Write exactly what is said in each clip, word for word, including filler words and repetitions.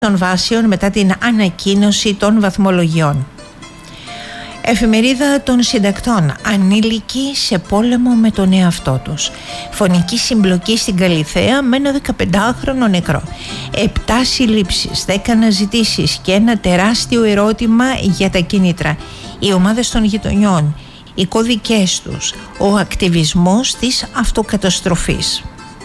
των βάσεων μετά την ανακοίνωση των βαθμολογιών. Εφημερίδα των συντακτών. Ανήλικοι σε πόλεμο με τον εαυτό τους. Φωνική συμπλοκή στην Καλιθέα με ένα δεκαπεντάχρονο νεκρό. Επτά συλλήψεις, δέκα αναζητήσεις και ένα τεράστιο ερώτημα για τα κίνητρα. Οι ομάδες των γειτονιών, οι κώδικες τους, ο ακτιβισμός της αυτοκαταστροφής.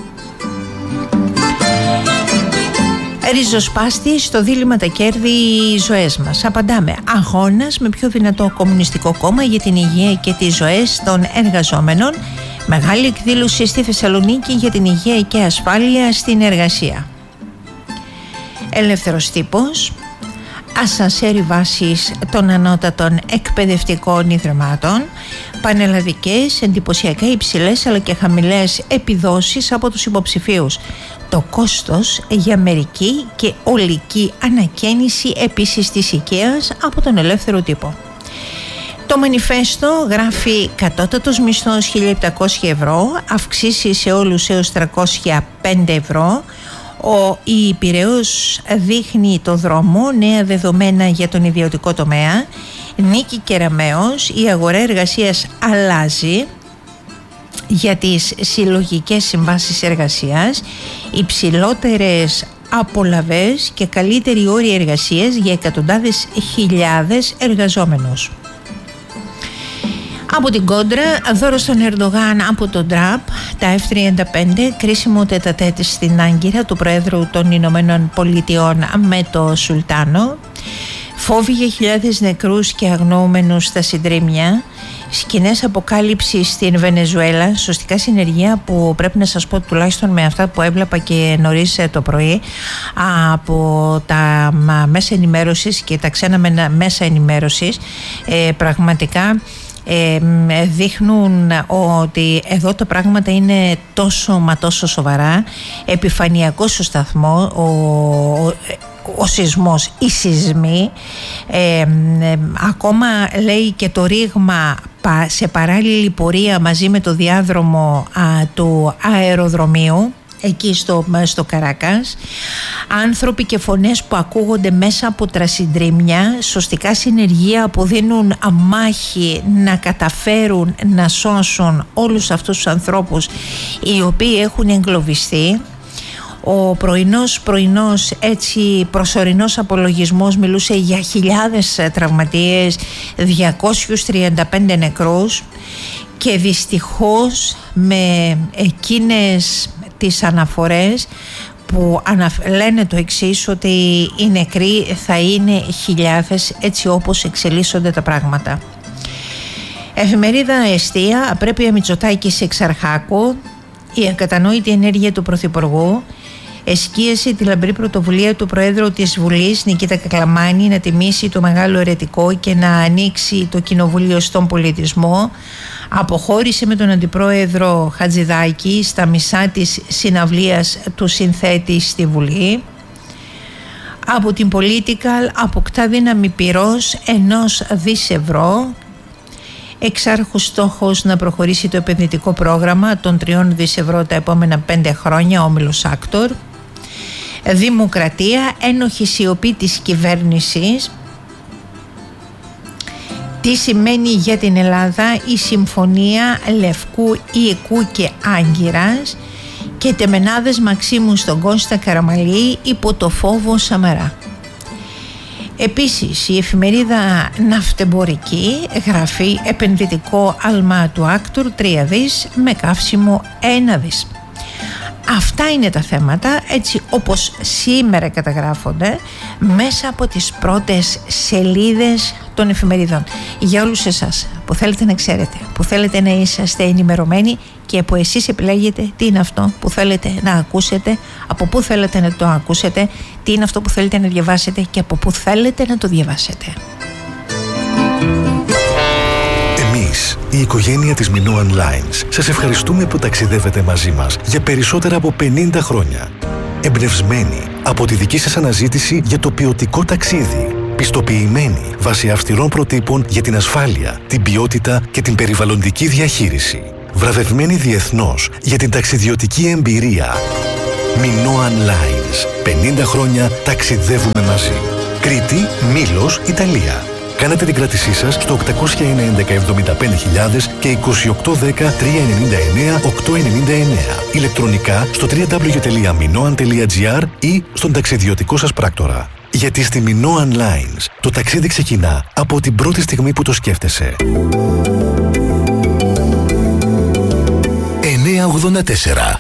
Ριζοσπάστη στο δίλημμα τα κέρδη οι ζωές μας. Απαντάμε. Αγώνας με πιο δυνατό κομμουνιστικό κόμμα για την υγεία και τις ζωές των εργαζόμενων. Μεγάλη εκδήλωση στη Θεσσαλονίκη για την υγεία και ασφάλεια στην εργασία. Ελεύθερος τύπος. Ασανσέρι βάσης των ανώτατων εκπαιδευτικών ιδρυμάτων. Πανελλαδικές, εντυπωσιακά υψηλές αλλά και χαμηλές επιδόσεις από τους υποψηφίους. Το κόστος για μερική και ολική ανακαίνιση επίσης της οικίας από τον ελεύθερο τύπο. Το μανιφέστο γράφει κατώτατος μισθός χίλια επτακόσια ευρώ, αυξήσεις σε όλους έως τριακόσια πέντε ευρώ. Ο η Πειραιώς δείχνει το δρόμο, νέα δεδομένα για τον ιδιωτικό τομέα. Νίκη Κεραμέως, η αγορά εργασίας αλλάζει για τις συλλογικές συμβάσεις εργασίας, υψηλότερες απολαβές και καλύτερη όροι εργασίας για εκατοντάδες χιλιάδες εργαζόμενους. Από την κόντρα, δώρο στον Ερντογάν από τον Τραμπ, τα εφ τριάντα πέντε, κρίσιμο τετατέτ στην Άγκυρα του Προέδρου των Ηνωμένων Πολιτειών με το Σουλτάνο, φόβοι για χιλιάδες νεκρούς και αγνοούμενους στα συντρίμμια, σκηνές αποκάλυψης στην Βενεζουέλα, σωστικά συνεργεία που πρέπει να σας πω τουλάχιστον με αυτά που έβλεπα και νωρίς το πρωί από τα μέσα ενημέρωσης και τα ξένα μέσα ενημέρωσης, ε, πραγματικά Ε, δείχνουν ότι εδώ τα πράγματα είναι τόσο μα τόσο σοβαρά. Επιφανειακός ο σταθμός, ο, ο, ο σεισμός, οι σεισμοί, ε, ε, ακόμα λέει και το ρήγμα σε παράλληλη πορεία μαζί με το διάδρομο α, του αεροδρομίου εκεί στο, στο Καράκας. Άνθρωποι και φωνές που ακούγονται μέσα από τρασιντρίμια, σωστικά συνεργεία που δίνουν μάχη να καταφέρουν να σώσουν όλους αυτούς τους ανθρώπους οι οποίοι έχουν εγκλωβιστεί. Ο πρωινός πρωινός έτσι προσωρινός απολογισμός μιλούσε για χιλιάδες τραυματίες, διακόσιους τριάντα πέντε νεκρούς και δυστυχώς με εκείνες τις αναφορές που λένε το εξής, ότι οι νεκροί θα είναι χιλιάδες έτσι όπως εξελίσσονται τα πράγματα. Εφημερίδα Εστία, απρέπεια Μητσοτάκης Εξαρχάκου, η ακατανόητη ενέργεια του Πρωθυπουργού, εσκίασε τη λαμπρή πρωτοβουλία του Προέδρου της Βουλής Νικήτα Κακλαμάνη να τιμήσει το μεγάλο ερετικό και να ανοίξει το Κοινοβούλιο στον πολιτισμό. Αποχώρησε με τον Αντιπρόεδρο Χατζηδάκη στα μισά της συναυλίας του συνθέτη στη Βουλή. Από την Political αποκτά δύναμη πυρός ενός δις ευρώ. Εξάρχος στόχος να προχωρήσει το επενδυτικό πρόγραμμα των τριών δις ευρώ τα επόμενα πέντε χρόνια, όμιλος Άκτορ. Δημοκρατία, ένοχη σιωπή της κυβέρνησης. Τι σημαίνει για την Ελλάδα η συμφωνία Λευκού Ιεκού και Άγκυρας και τεμενάδες Μαξίμου στον Κώστα Καραμαλή υπό το φόβο Σαμαρά. Επίσης η εφημερίδα Ναυτεμπορική γράφει επενδυτικό άλμα του Άκτορ τρία δις με καύσιμο ένα δις. Αυτά είναι τα θέματα έτσι όπως σήμερα καταγράφονται μέσα από τις πρώτες σελίδες των εφημερίδων. Για όλους εσάς που θέλετε να ξέρετε, που θέλετε να είσαστε ενημερωμένοι και που εσείς επιλέγετε τι είναι αυτό που θέλετε να ακούσετε, από πού θέλετε να το ακούσετε, τι είναι αυτό που θέλετε να διαβάσετε και από πού θέλετε να το διαβάσετε. Εμείς, η οικογένεια της Minoan Lines, σας ευχαριστούμε που ταξιδεύετε μαζί μας για περισσότερα από πενήντα χρόνια. Εμπνευσμένοι από τη δική σας αναζήτηση για το ποιοτικό ταξίδι. Πιστοποιημένοι βάσει αυστηρών προτύπων για την ασφάλεια, την ποιότητα και την περιβαλλοντική διαχείριση. Βραβευμένοι διεθνώς για την ταξιδιωτική εμπειρία. Minoan Lines. Lines. πενήντα χρόνια ταξιδεύουμε μαζί. Κρήτη, Μήλος, Ιταλία. Κάνετε την κράτησή σας στο οκτακόσια ενενήντα εβδομήντα πέντε χιλιάδες και είκοσι οκτώ δέκα τριακόσια ενενήντα εννέα οκτακόσια ενενήντα εννέα. Ηλεκτρονικά στο double-u double-u double-u τελεία minoan τελεία gr ή στον ταξιδιωτικό σας πράκτορα. Γιατί στη Minoan Lines το ταξίδι ξεκινά από την πρώτη στιγμή που το σκέφτεσαι. εννιακόσια ογδόντα τέσσερα.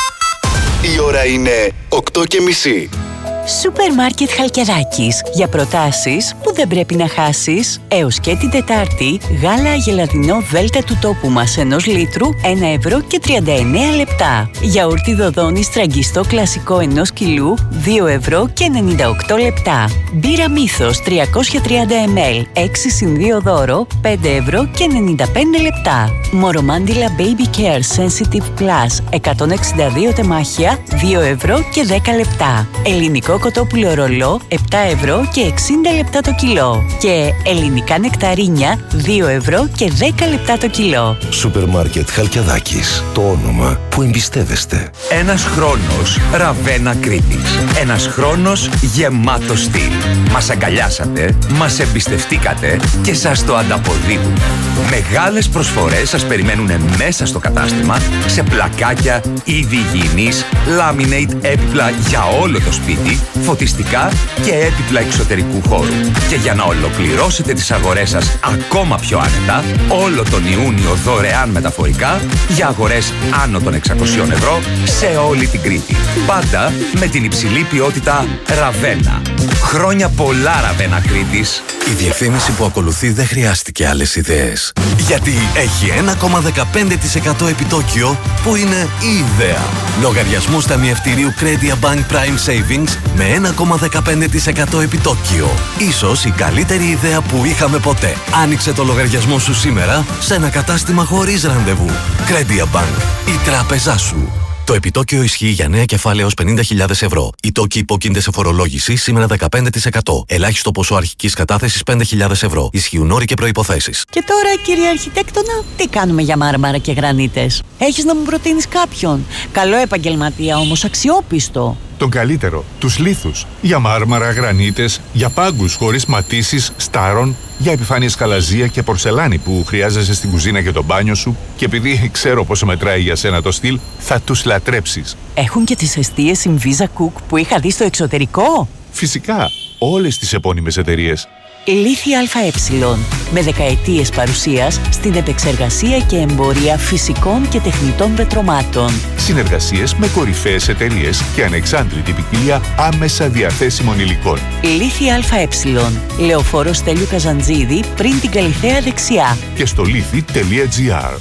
Η ώρα είναι οκτώ και μισή. Σούπερ Μάρκετ Χαλκιδάκης. Για προτάσεις που δεν πρέπει να χάσεις. Έως και την Τετάρτη, γάλα αγελαδινό Δέλτα του τόπου μας ενός λίτρου, ένα ευρώ και τριάντα εννέα λεπτά. Γιαούρτι Δοδόνη στραγγιστό κλασικό ενός κιλού, δύο ευρώ και ενενήντα οκτώ λεπτά. Μπύρα Μύθος τριακόσια τριάντα μιλιλίτρα, έξι συν δύο δώρο, πέντε ευρώ και ενενήντα πέντε λεπτά. Μορομάντιλα Baby Care Sensitive Plus, εκατόν εξήντα δύο τεμάχια, δύο ευρώ και δέκα λεπτά. Ελληνικό κοτόπουλο ρολό, επτά ευρώ και εξήντα λεπτά το κιλό. Και ελληνικά νεκταρίνια, δύο ευρώ και δέκα λεπτά το κιλό. Σούπερ Μάρκετ Χαλκιδάκης. Το όνομα που εμπιστεύεστε. Ένας χρόνος Ραβένα Κρήτης. Ένας χρόνος γεμάτος στυλ. Μας αγκαλιάσατε, μας εμπιστευτήκατε και σας το ανταποδίδουμε. Μεγάλες προσφορές σας περιμένουν μέσα στο κατάστημα σε πλακάκια, είδη υγιεινής, laminate έπιπλα για όλο το σπίτι, φωτιστικά και έπιπλα εξωτερικού χώρου. Και για να ολοκληρώσετε τις αγορές σας ακόμα πιο άνετα, όλο τον Ιούνιο δωρεάν μεταφορικά για αγορές άνω των εξακοσίων ευρώ σε όλη την Κρήτη. Πάντα με την υψηλή ποιότητα Ραβένα. Χρόνια πολλά Ραβένα Κρήτης. Η διαφήμιση που ακολουθεί δεν χρειάστηκε άλλες ιδέες. Γιατί έχει ένα κόμμα δεκαπέντε τοις εκατό επιτόκιο που είναι η ιδέα. Λογαριασμού ταμιευτηρίου Credia Bank Prime Savings με ένα κόμμα δεκαπέντε τοις εκατό επιτόκιο. Ίσως η καλύτερη ιδέα που είχαμε ποτέ. Άνοιξε το λογαριασμό σου σήμερα σε ένα κατάστημα χωρίς ραντεβού. Credia Bank, η τράπεζά σου. Το επιτόκιο ισχύει για νέα κεφάλαια έως πενήντα χιλιάδες ευρώ. Οι τόκοι υπόκεινται σε φορολόγηση σήμερα δεκαπέντε τοις εκατό. Ελάχιστο ποσό αρχικής κατάθεσης πέντε χιλιάδες ευρώ. Ισχύουν όροι και προϋποθέσεις. Και τώρα, κύριε Αρχιτέκτονα, τι κάνουμε για μάρμαρα και γρανίτες? Έχεις να μου προτείνεις κάποιον? Καλό επαγγελματία όμως, αξιόπιστο. Τον καλύτερο, τους λίθους. Για μάρμαρα, γρανίτες, για πάγκους χωρίς ματίσεις, στάρων, για επιφάνειες χαλαζία και πορσελάνη που χρειάζεσαι στην κουζίνα και το μπάνιο σου. Και επειδή ξέρω πόσο μετράει για σένα το στυλ, θα τους λατρέψεις. Έχουν και τις εστίες Inviza Cook που είχα δει στο εξωτερικό. Φυσικά, όλες τις επώνυμες εταιρείες. Λίθη ΑΕ, με δεκαετίες παρουσίας στην επεξεργασία και εμπορία φυσικών και τεχνητών πετρωμάτων. Συνεργασίες με κορυφαίες εταιρείες και ανεξάντλητη ποικιλία άμεσα διαθέσιμων υλικών. Λίθη ΑΕ, Λεωφόρο Στέλιου Καζαντζίδη, πριν την Καλιθέα δεξιά. Και στο λίθη τελεία τζι άρ.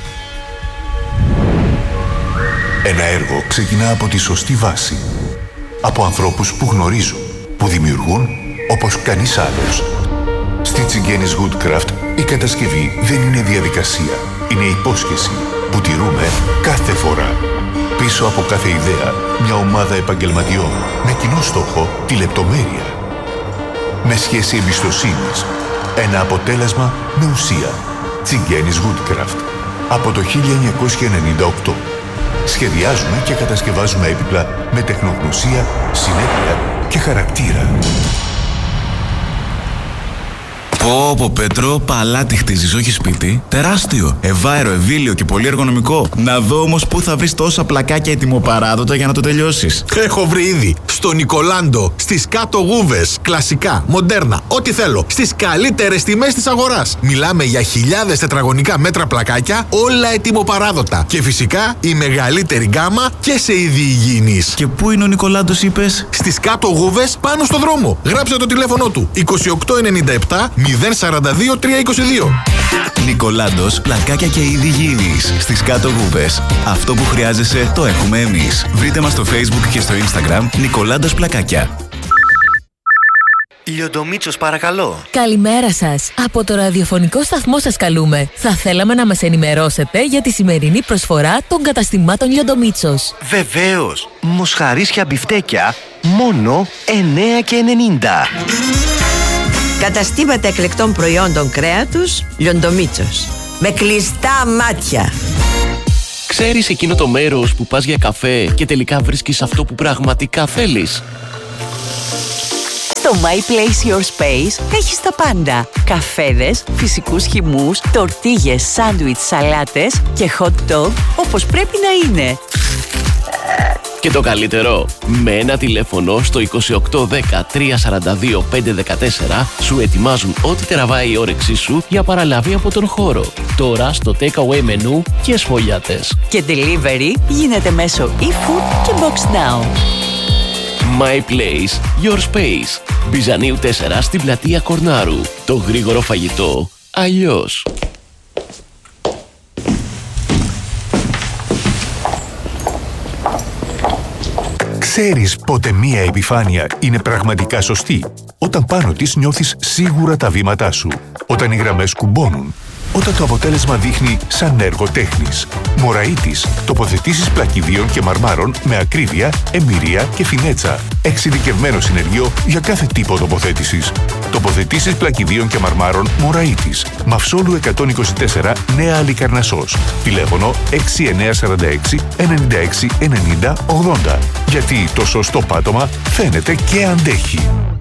Ένα έργο ξεκινά από τη σωστή βάση. Από ανθρώπους που γνωρίζουν, που δημιουργούν όπως κανείς άλλος. Στη Τσιγκένης Woodcraft η κατασκευή δεν είναι διαδικασία. Είναι υπόσχεση που τηρούμε κάθε φορά. Πίσω από κάθε ιδέα, μια ομάδα επαγγελματιών με κοινό στόχο τη λεπτομέρεια. Με σχέση εμπιστοσύνης. Ένα αποτέλεσμα με ουσία. Τσιγκένης Woodcraft. Από το χίλια εννιακόσια ενενήντα οκτώ. Σχεδιάζουμε και κατασκευάζουμε έπιπλα με τεχνογνωσία, συνέπεια και χαρακτήρα. Πω πω Πέτρο, παλάτι χτίζεις, όχι σπίτι. Τεράστιο, ευάερο, ευήλιο και πολύ εργονομικό. Να δω όμως πού θα βρεις τόσα πλακάκια ετοιμοπαράδοτα για να το τελειώσεις. Έχω βρει ήδη στο Νικολάντο, στις κάτω γούβες, κλασικά, μοντέρνα, ό,τι θέλω, στις καλύτερες τιμές της αγοράς. Μιλάμε για χιλιάδες τετραγωνικά μέτρα πλακάκια, όλα ετοιμοπαράδοτα. Και φυσικά η μεγαλύτερη γκάμα και σε είδη υγιεινής. Και πού είναι ο Νικολάντος, είπες? Στις κάτω γούβες, πάνω στο δρόμο. Γράψε το τηλέφωνο του είκοσι οκτώ ενενήντα επτά μηδέν σαράντα δύο τριακόσια είκοσι δύο. Νικολάντος, πλακάκια και είδη υγιεινής. Στις κάτω γούβες. Αυτό που χρειάζεσαι το έχουμε εμείς. Βρείτε μας στο Facebook και στο Instagram Νικολάντος Πλακάκια. Λιοντομίτσος, παρακαλώ. Καλημέρα σας. Από το ραδιοφωνικό σταθμό σας καλούμε. Θα θέλαμε να μας ενημερώσετε για τη σημερινή προσφορά των καταστημάτων Λιοντομίτσος. Βεβαίως. Μοσχαρίσια μπιφτέκια μόνο εννέα και ενενήντα. Καταστήματα εκλεκτών προϊόντων κρέατος Λιοντομίτσος. Με κλειστά μάτια. Ξέρεις εκείνο το μέρος που πας για καφέ και τελικά βρίσκεις αυτό που πραγματικά θέλεις? Στο My Place Your Space έχεις τα πάντα. Καφέδες, φυσικούς χυμούς, τορτίγες, σάντουιτς, σαλάτες και hot dog όπως πρέπει να είναι. Και το καλύτερο, με ένα τηλέφωνο στο είκοσι οκτώ δέκα τρία σαράντα δύο πέντε δεκατέσσερα σου ετοιμάζουν ό,τι τραβάει η όρεξή σου για παραλαβή από τον χώρο. Τώρα στο takeaway μενού και σφολιάτες. Και delivery γίνεται μέσω eFood και Box Now. My Place, Your Space. Μπιζανίου τέσσερα στην πλατεία Κορνάρου. Το γρήγορο φαγητό αλλιώς. Ξέρεις πότε μία επιφάνεια είναι πραγματικά σωστή? Όταν πάνω της νιώθεις σίγουρα τα βήματά σου. Όταν οι γραμμές κουμπώνουν. Όταν το αποτέλεσμα δείχνει σαν έργο τέχνης. Μωραΐτης. Τοποθετήσεις πλακιδίων και μαρμάρων με ακρίβεια, εμπειρία και φινέτσα. Εξειδικευμένο συνεργείο για κάθε τύπο τοποθέτησης. Τοποθετήσεις πλακιδίων και μαρμάρων Μωραΐτης. Μαυσόλου εκατόν είκοσι τέσσερα, Νέα Αλικαρνασσός. Τηλέφωνο έξι εννιά τέσσερα έξι εννιά έξι ενενήντα ογδόντα. Γιατί το σωστό πάτωμα φαίνεται και αντέχει.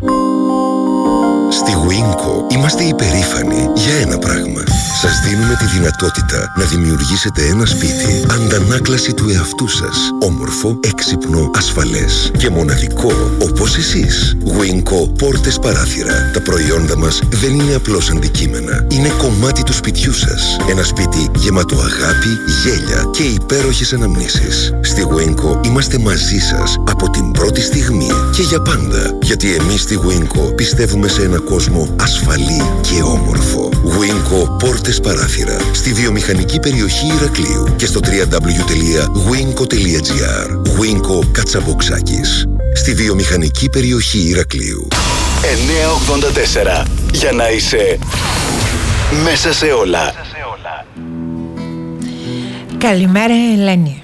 Στη Winco είμαστε υπερήφανοι για ένα πράγμα. Σας δίνουμε τη δυνατότητα να δημιουργήσετε ένα σπίτι αντανάκλαση του εαυτού σας. Όμορφο, έξυπνο, ασφαλές και μοναδικό όπως εσείς. Winco πόρτες παράθυρα. Τα προϊόντα μας δεν είναι απλώς αντικείμενα. Είναι κομμάτι του σπιτιού σας. Ένα σπίτι γεμάτο αγάπη, γέλια και υπέροχες αναμνήσεις. Στη Winco είμαστε μαζί σας από την πρώτη στιγμή και για πάντα. Γιατί εμείς στη Winco πιστεύουμε σε ένα κόσμο ασφαλή και όμορφο. Winco πόρτες παράθυρα στη βιομηχανική περιοχή Ηρακλείου και στο double-u double-u double-u τελεία winco τελεία gr. Winco Κατσαμποξάκης στη βιομηχανική περιοχή Ηρακλείου. εννιακόσια ογδόντα τέσσερα για να είσαι μέσα σε όλα. Καλημέρα Ελένη.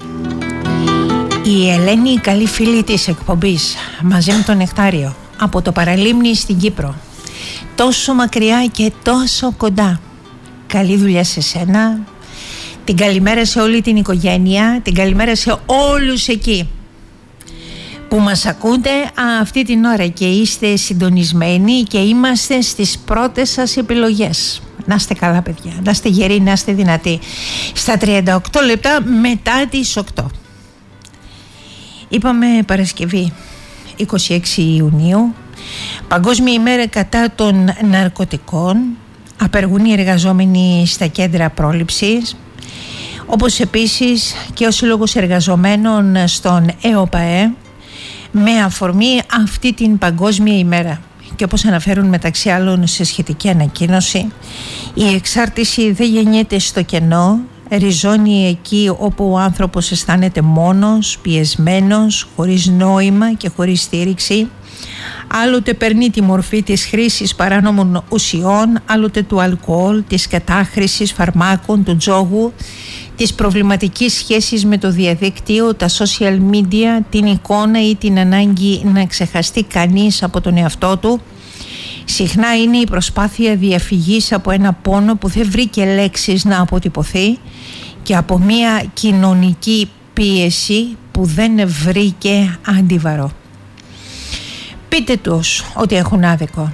Η Ελένη, η καλή φίλη της εκπομπής, μαζί με τον Νεκτάριο, από το Παραλίμνη στην Κύπρο. Τόσο μακριά και τόσο κοντά. Καλή δουλειά σε σένα. Την καλημέρα σε όλη την οικογένεια. Την καλημέρα σε όλους εκεί που μας ακούτε αυτή την ώρα και είστε συντονισμένοι και είμαστε στις πρώτες σας επιλογές. Να είστε καλά παιδιά, να είστε γεροί, να είστε δυνατοί. Στα τριάντα οκτώ λεπτά μετά τις οκτώ. Είπαμε Παρασκευή είκοσι έξι Ιουνίου, Παγκόσμια ημέρα κατά των ναρκωτικών. Απεργούν οι εργαζόμενοι στα κέντρα πρόληψης, όπως επίσης και ο Σύλλογος Εργαζομένων στον ΕΟΠΑΕ, με αφορμή αυτή την Παγκόσμια ημέρα. Και όπως αναφέρουν μεταξύ άλλων σε σχετική ανακοίνωση, η εξάρτηση δεν γεννιέται στο κενό, ριζώνει εκεί όπου ο άνθρωπος αισθάνεται μόνος, πιεσμένος, χωρίς νόημα και χωρίς στήριξη. Άλλοτε παίρνει τη μορφή της χρήσης παράνομων ουσιών, άλλοτε του αλκοόλ, της κατάχρησης φαρμάκων, του τζόγου, της προβληματικής σχέσης με το διαδίκτυο, τα social media, την εικόνα ή την ανάγκη να ξεχαστεί κανείς από τον εαυτό του. Συχνά είναι η προσπάθεια διαφυγής από ένα πόνο που δεν βρήκε λέξεις να αποτυπωθεί και από μια κοινωνική πίεση που δεν βρήκε αντίβαρο. Πείτε τους ότι έχουν άδικο.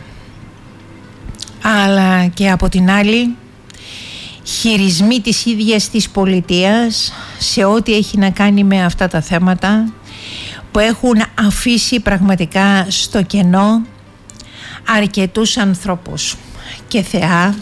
Αλλά και από την άλλη, χειρισμοί της ίδιας της πολιτείας σε ό,τι έχει να κάνει με αυτά τα θέματα που έχουν αφήσει πραγματικά στο κενό αρκετούς ανθρώπους και θεά,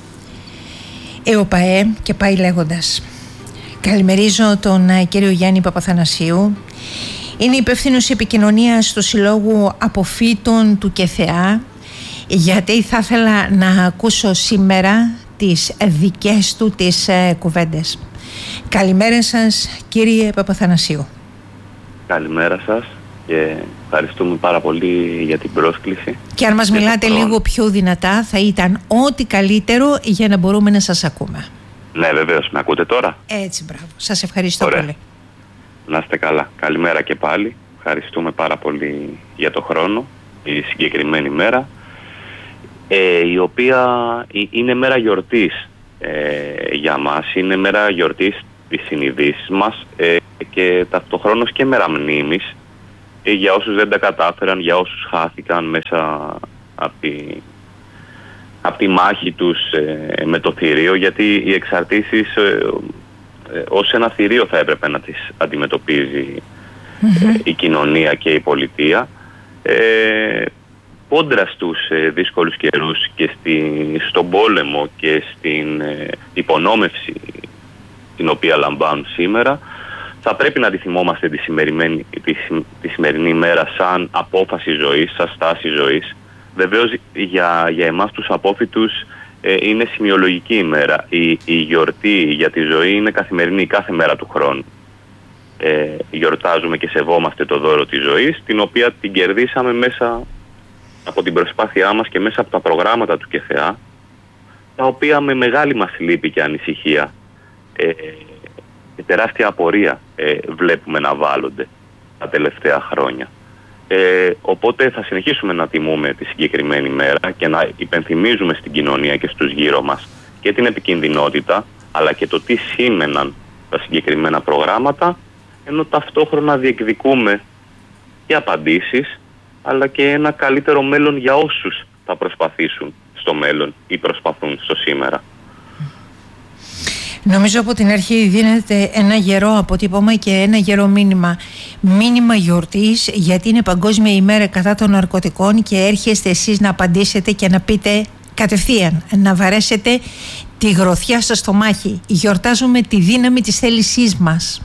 ΕΟΠΑΕ και πάει λέγοντας. Καλημερίζω τον κύριο Γιάννη Παπαθανασίου. Είναι υπεύθυνος επικοινωνίας του Συλλόγου Αποφύτων του ΚΕΘΕΑ, γιατί θα ήθελα να ακούσω σήμερα τις δικές του τις ε, κουβέντες. Καλημέρα σας κύριε Παπαθανασίου. Καλημέρα σας και ευχαριστούμε πάρα πολύ για την πρόσκληση. Και αν μας μιλάτε λίγο πιο δυνατά θα ήταν ό,τι καλύτερο για να μπορούμε να σας ακούμε. Ναι, βεβαίως. Με ακούτε τώρα? Έτσι, μπράβο. Σας ευχαριστώ Ωραία. πολύ. Να είστε καλά. Καλημέρα και πάλι. Ευχαριστούμε πάρα πολύ για το χρόνο, η συγκεκριμένη μέρα, ε, η οποία είναι μέρα γιορτής ε, για μας. Είναι μέρα γιορτής τις συνειδήσεις μας ε, και ταυτοχρόνως και μέρα μνήμης ε, για όσους δεν τα κατάφεραν, για όσους χάθηκαν μέσα από τη, απ' τη μάχη τους ε, με το θηρίο, γιατί οι εξαρτήσεις ε, ε, ως ένα θηρίο θα έπρεπε να τις αντιμετωπίζει mm-hmm. ε, η κοινωνία και η πολιτεία. Ε, Κόντρα στους ε, δύσκολους καιρούς και στη, στον πόλεμο και στην ε, υπονόμευση την οποία λαμβάνουν σήμερα, θα πρέπει να τη θυμόμαστε τη σημερινή, τη, τη σημερινή ημέρα σαν απόφαση ζωής, σαν στάση ζωής. Βεβαίως για, για εμάς τους απόφοιτους ε, είναι σημειολογική ημέρα. Η, η γιορτή για τη ζωή είναι καθημερινή, κάθε μέρα του χρόνου. Ε, γιορτάζουμε και σεβόμαστε το δώρο της ζωής, την οποία την κερδίσαμε μέσα από την προσπάθειά μας και μέσα από τα προγράμματα του ΚΕΘΕΑ, τα οποία με μεγάλη μας λύπη και ανησυχία ε, και τεράστια απορία ε, βλέπουμε να βάλλονται τα τελευταία χρόνια. Ε, οπότε θα συνεχίσουμε να τιμούμε τη συγκεκριμένη μέρα και να υπενθυμίζουμε στην κοινωνία και στους γύρω μας και την επικινδυνότητα, αλλά και το τι σήμαιναν τα συγκεκριμένα προγράμματα, ενώ ταυτόχρονα διεκδικούμε και απαντήσεις, αλλά και ένα καλύτερο μέλλον για όσους θα προσπαθήσουν στο μέλλον ή προσπαθούν στο σήμερα. Νομίζω από την αρχή δίνεται ένα γερό αποτύπωμα και ένα γερό μήνυμα. Μήνυμα γιορτής, γιατί είναι Παγκόσμια ημέρα κατά των ναρκωτικών και έρχεστε εσείς να απαντήσετε και να πείτε κατευθείαν, να βαρέσετε τη γροθιά στο στομάχι. Γιορτάζουμε τη δύναμη της θέλησής μας.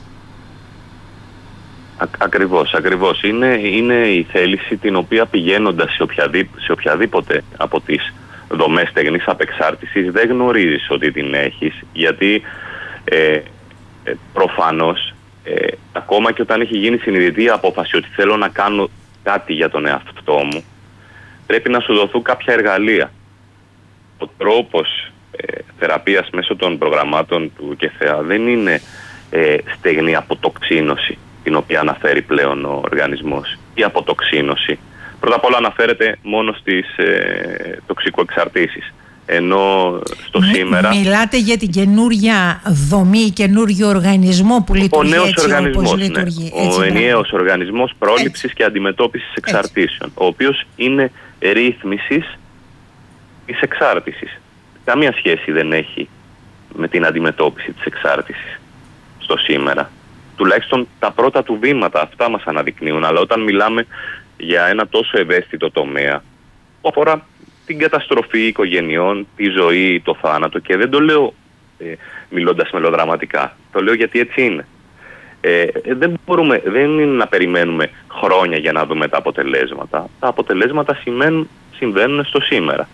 Α, ακριβώς, ακριβώς. Είναι, είναι η θέληση την οποία πηγαίνοντας σε, οποιαδή, σε οποιαδήποτε από τις δομές στεγνής απεξάρτησης δεν γνωρίζεις ότι την έχεις, γιατί ε, ε, προφανώς ε, ακόμα και όταν έχει γίνει συνειδητή η απόφαση ότι θέλω να κάνω κάτι για τον εαυτό μου, πρέπει να σου δοθούν κάποια εργαλεία. Ο τρόπος ε, θεραπείας μέσω των προγραμμάτων του ΚΕΘΕΑ δεν είναι ε, στεγνή αποτοξίνωση, την οποία αναφέρει πλέον ο οργανισμός, η αποτοξίνωση. Πρώτα απ' όλα αναφέρεται μόνο στις ε, τοξικοεξαρτήσεις. Ενώ στο Μι, σήμερα... Μιλάτε για την καινούρια δομή, καινούριο οργανισμό που λειτουργεί ο νέος έτσι οργανισμός, όπως ναι. λειτουργεί. Ο έτσι, ενιαίος οργανισμός πρόληψης έτσι. και αντιμετώπισης εξαρτήσεων, έτσι. Ο οποίος είναι ρύθμισης της εξάρτησης. Καμία σχέση δεν έχει με την αντιμετώπιση της εξάρτησης στο σήμερα. Τουλάχιστον τα πρώτα του βήματα αυτά μας αναδεικνύουν, αλλά όταν μιλάμε για ένα τόσο ευαίσθητο τομέα που αφορά την καταστροφή οικογενειών, τη ζωή, το θάνατο, και δεν το λέω ε, μιλώντας μελοδραματικά, το λέω γιατί έτσι είναι. Ε, δεν μπορούμε, δεν είναι να περιμένουμε χρόνια για να δούμε τα αποτελέσματα. Τα αποτελέσματα σημαίνουν, συμβαίνουν στο σήμερα.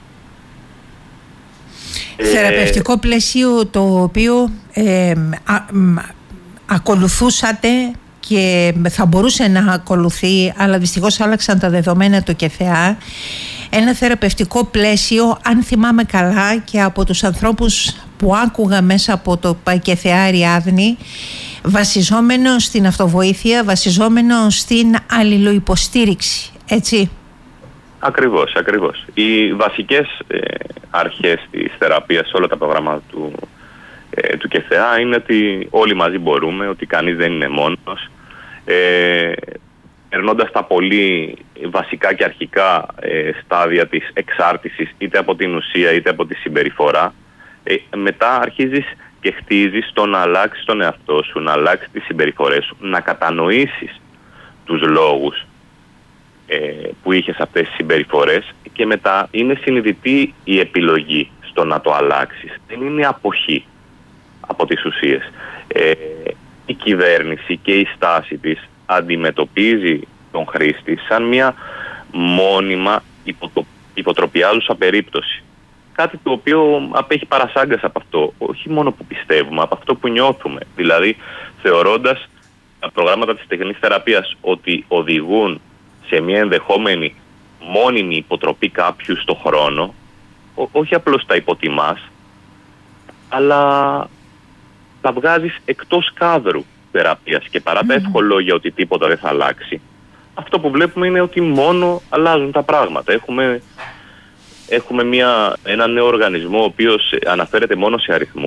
Θεραπευτικό πλαίσιο το οποίο ε, α, α, ακολουθούσατε και θα μπορούσε να ακολουθεί, αλλά δυστυχώς άλλαξαν τα δεδομένα του ΚΕΘΕΑ. Ένα θεραπευτικό πλαίσιο, αν θυμάμαι καλά και από τους ανθρώπους που άκουγα μέσα από το ΚΕΘΕΑ Αριάδνη, βασιζόμενο στην αυτοβοήθεια, βασιζόμενο στην αλληλοϊποστήριξη, έτσι. Ακριβώς, ακριβώς. Οι βασικές ε, αρχές της θεραπείας σε όλα τα προγράμματα του, ε, του ΚΕΘΕΑ είναι ότι όλοι μαζί μπορούμε, ότι κανείς δεν είναι μόνος. Ε, περνώντας τα πολύ βασικά και αρχικά ε, στάδια της εξάρτησης, είτε από την ουσία είτε από τη συμπεριφορά, ε, μετά αρχίζεις και χτίζεις το να αλλάξεις τον εαυτό σου, να αλλάξεις τις συμπεριφορές σου, να κατανοήσεις τους λόγους ε, που είχες αυτές τις συμπεριφορές, και μετά είναι συνειδητή η επιλογή στο να το αλλάξεις. Δεν είναι αποχή από τις ουσίες. Ε, η κυβέρνηση και η στάση της αντιμετωπίζει τον χρήστη σαν μια μόνιμα υποτο, υποτροπιάζουσα περίπτωση. Κάτι το οποίο απέχει παρασάγκας από αυτό, όχι μόνο που πιστεύουμε, από αυτό που νιώθουμε. Δηλαδή, θεωρώντας τα προγράμματα της τεχνικής θεραπείας ότι οδηγούν σε μια ενδεχόμενη μόνιμη υποτροπή κάποιου στο χρόνο, ό, όχι απλώς τα υποτιμάς, αλλά τα βγάζεις εκτός κάδρου θεραπείας, και παρά τα ευχολόγια ότι τίποτα δεν θα αλλάξει, αυτό που βλέπουμε είναι ότι μόνο αλλάζουν τα πράγματα. Έχουμε, έχουμε μια, ένα νέο οργανισμό ο οποίος αναφέρεται μόνο σε αριθμούς,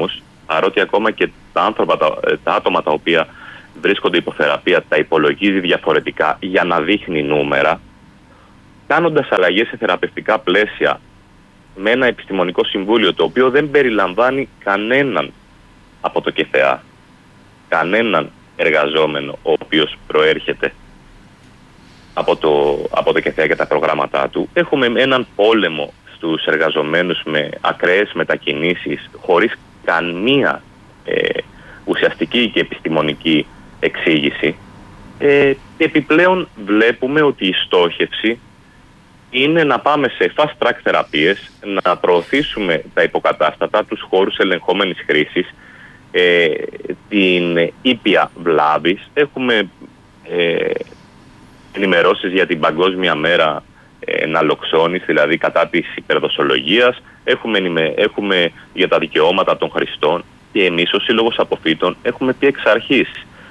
παρότι ακόμα και τα, άνθρωπα, τα, τα άτομα τα οποία βρίσκονται υποθεραπεία τα υπολογίζει διαφορετικά για να δείχνει νούμερα, κάνοντας αλλαγές σε θεραπευτικά πλαίσια με ένα επιστημονικό συμβούλιο το οποίο δεν περιλαμβάνει κανέναν από το ΚΕΘΕΑ, κανέναν εργαζόμενο ο οποίος προέρχεται από το, από το ΚΕΘΕΑ και τα προγράμματά του. Έχουμε έναν πόλεμο στους εργαζομένους με ακραίες μετακινήσεις χωρίς καμία ε, ουσιαστική και επιστημονική εξήγηση. Ε, επιπλέον βλέπουμε ότι η στόχευση είναι να πάμε σε fast track θεραπείες, να προωθήσουμε τα υποκατάστατα, τους χώρους ελεγχόμενης χρήσης, ε, την ήπια βλάβης. Έχουμε ε, ενημερώσεις για την Παγκόσμια Μέρα ε, ναλοξόνης, δηλαδή κατά της υπερδοσολογίας. Έχουμε, έχουμε για τα δικαιώματα των χρηστών και εμείς ως Σύλλογος Αποφύτων έχουμε πει εξ αρχής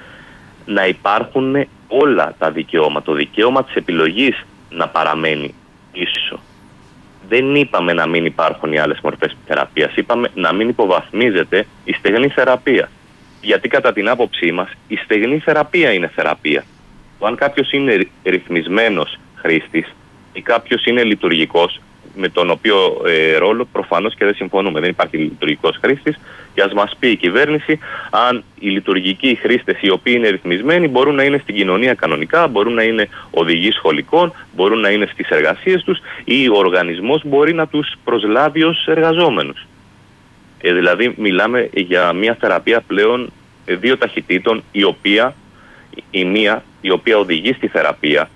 να υπάρχουν όλα τα δικαιώματα. Το δικαίωμα της επιλογής να παραμένει ίσο. Δεν είπαμε να μην υπάρχουν οι άλλες μορφές θεραπείας. Είπαμε να μην υποβαθμίζεται η στεγνή θεραπεία. Γιατί κατά την άποψή μας η στεγνή θεραπεία είναι θεραπεία. Αν κάποιος είναι ρυθμισμένος χρήστης ή κάποιος είναι λειτουργικός, με τον οποίο ε, ρόλο προφανώς και δεν συμφωνούμε. Δεν υπάρχει λειτουργικός χρήστης και ας μας πει η κυβέρνηση αν οι λειτουργικοί χρήστες οι οποίοι είναι ρυθμισμένοι μπορούν να είναι στην κοινωνία κανονικά, μπορούν να είναι οδηγοί σχολικών, μπορούν να είναι στις εργασίες τους ή ο οργανισμός μπορεί να τους προσλάβει ως εργαζόμενους. Ε, δηλαδή μιλάμε για μια θεραπεία πλέον δύο ταχυτήτων, η οποία η μία η οποία οδηγεί στη θεραπεία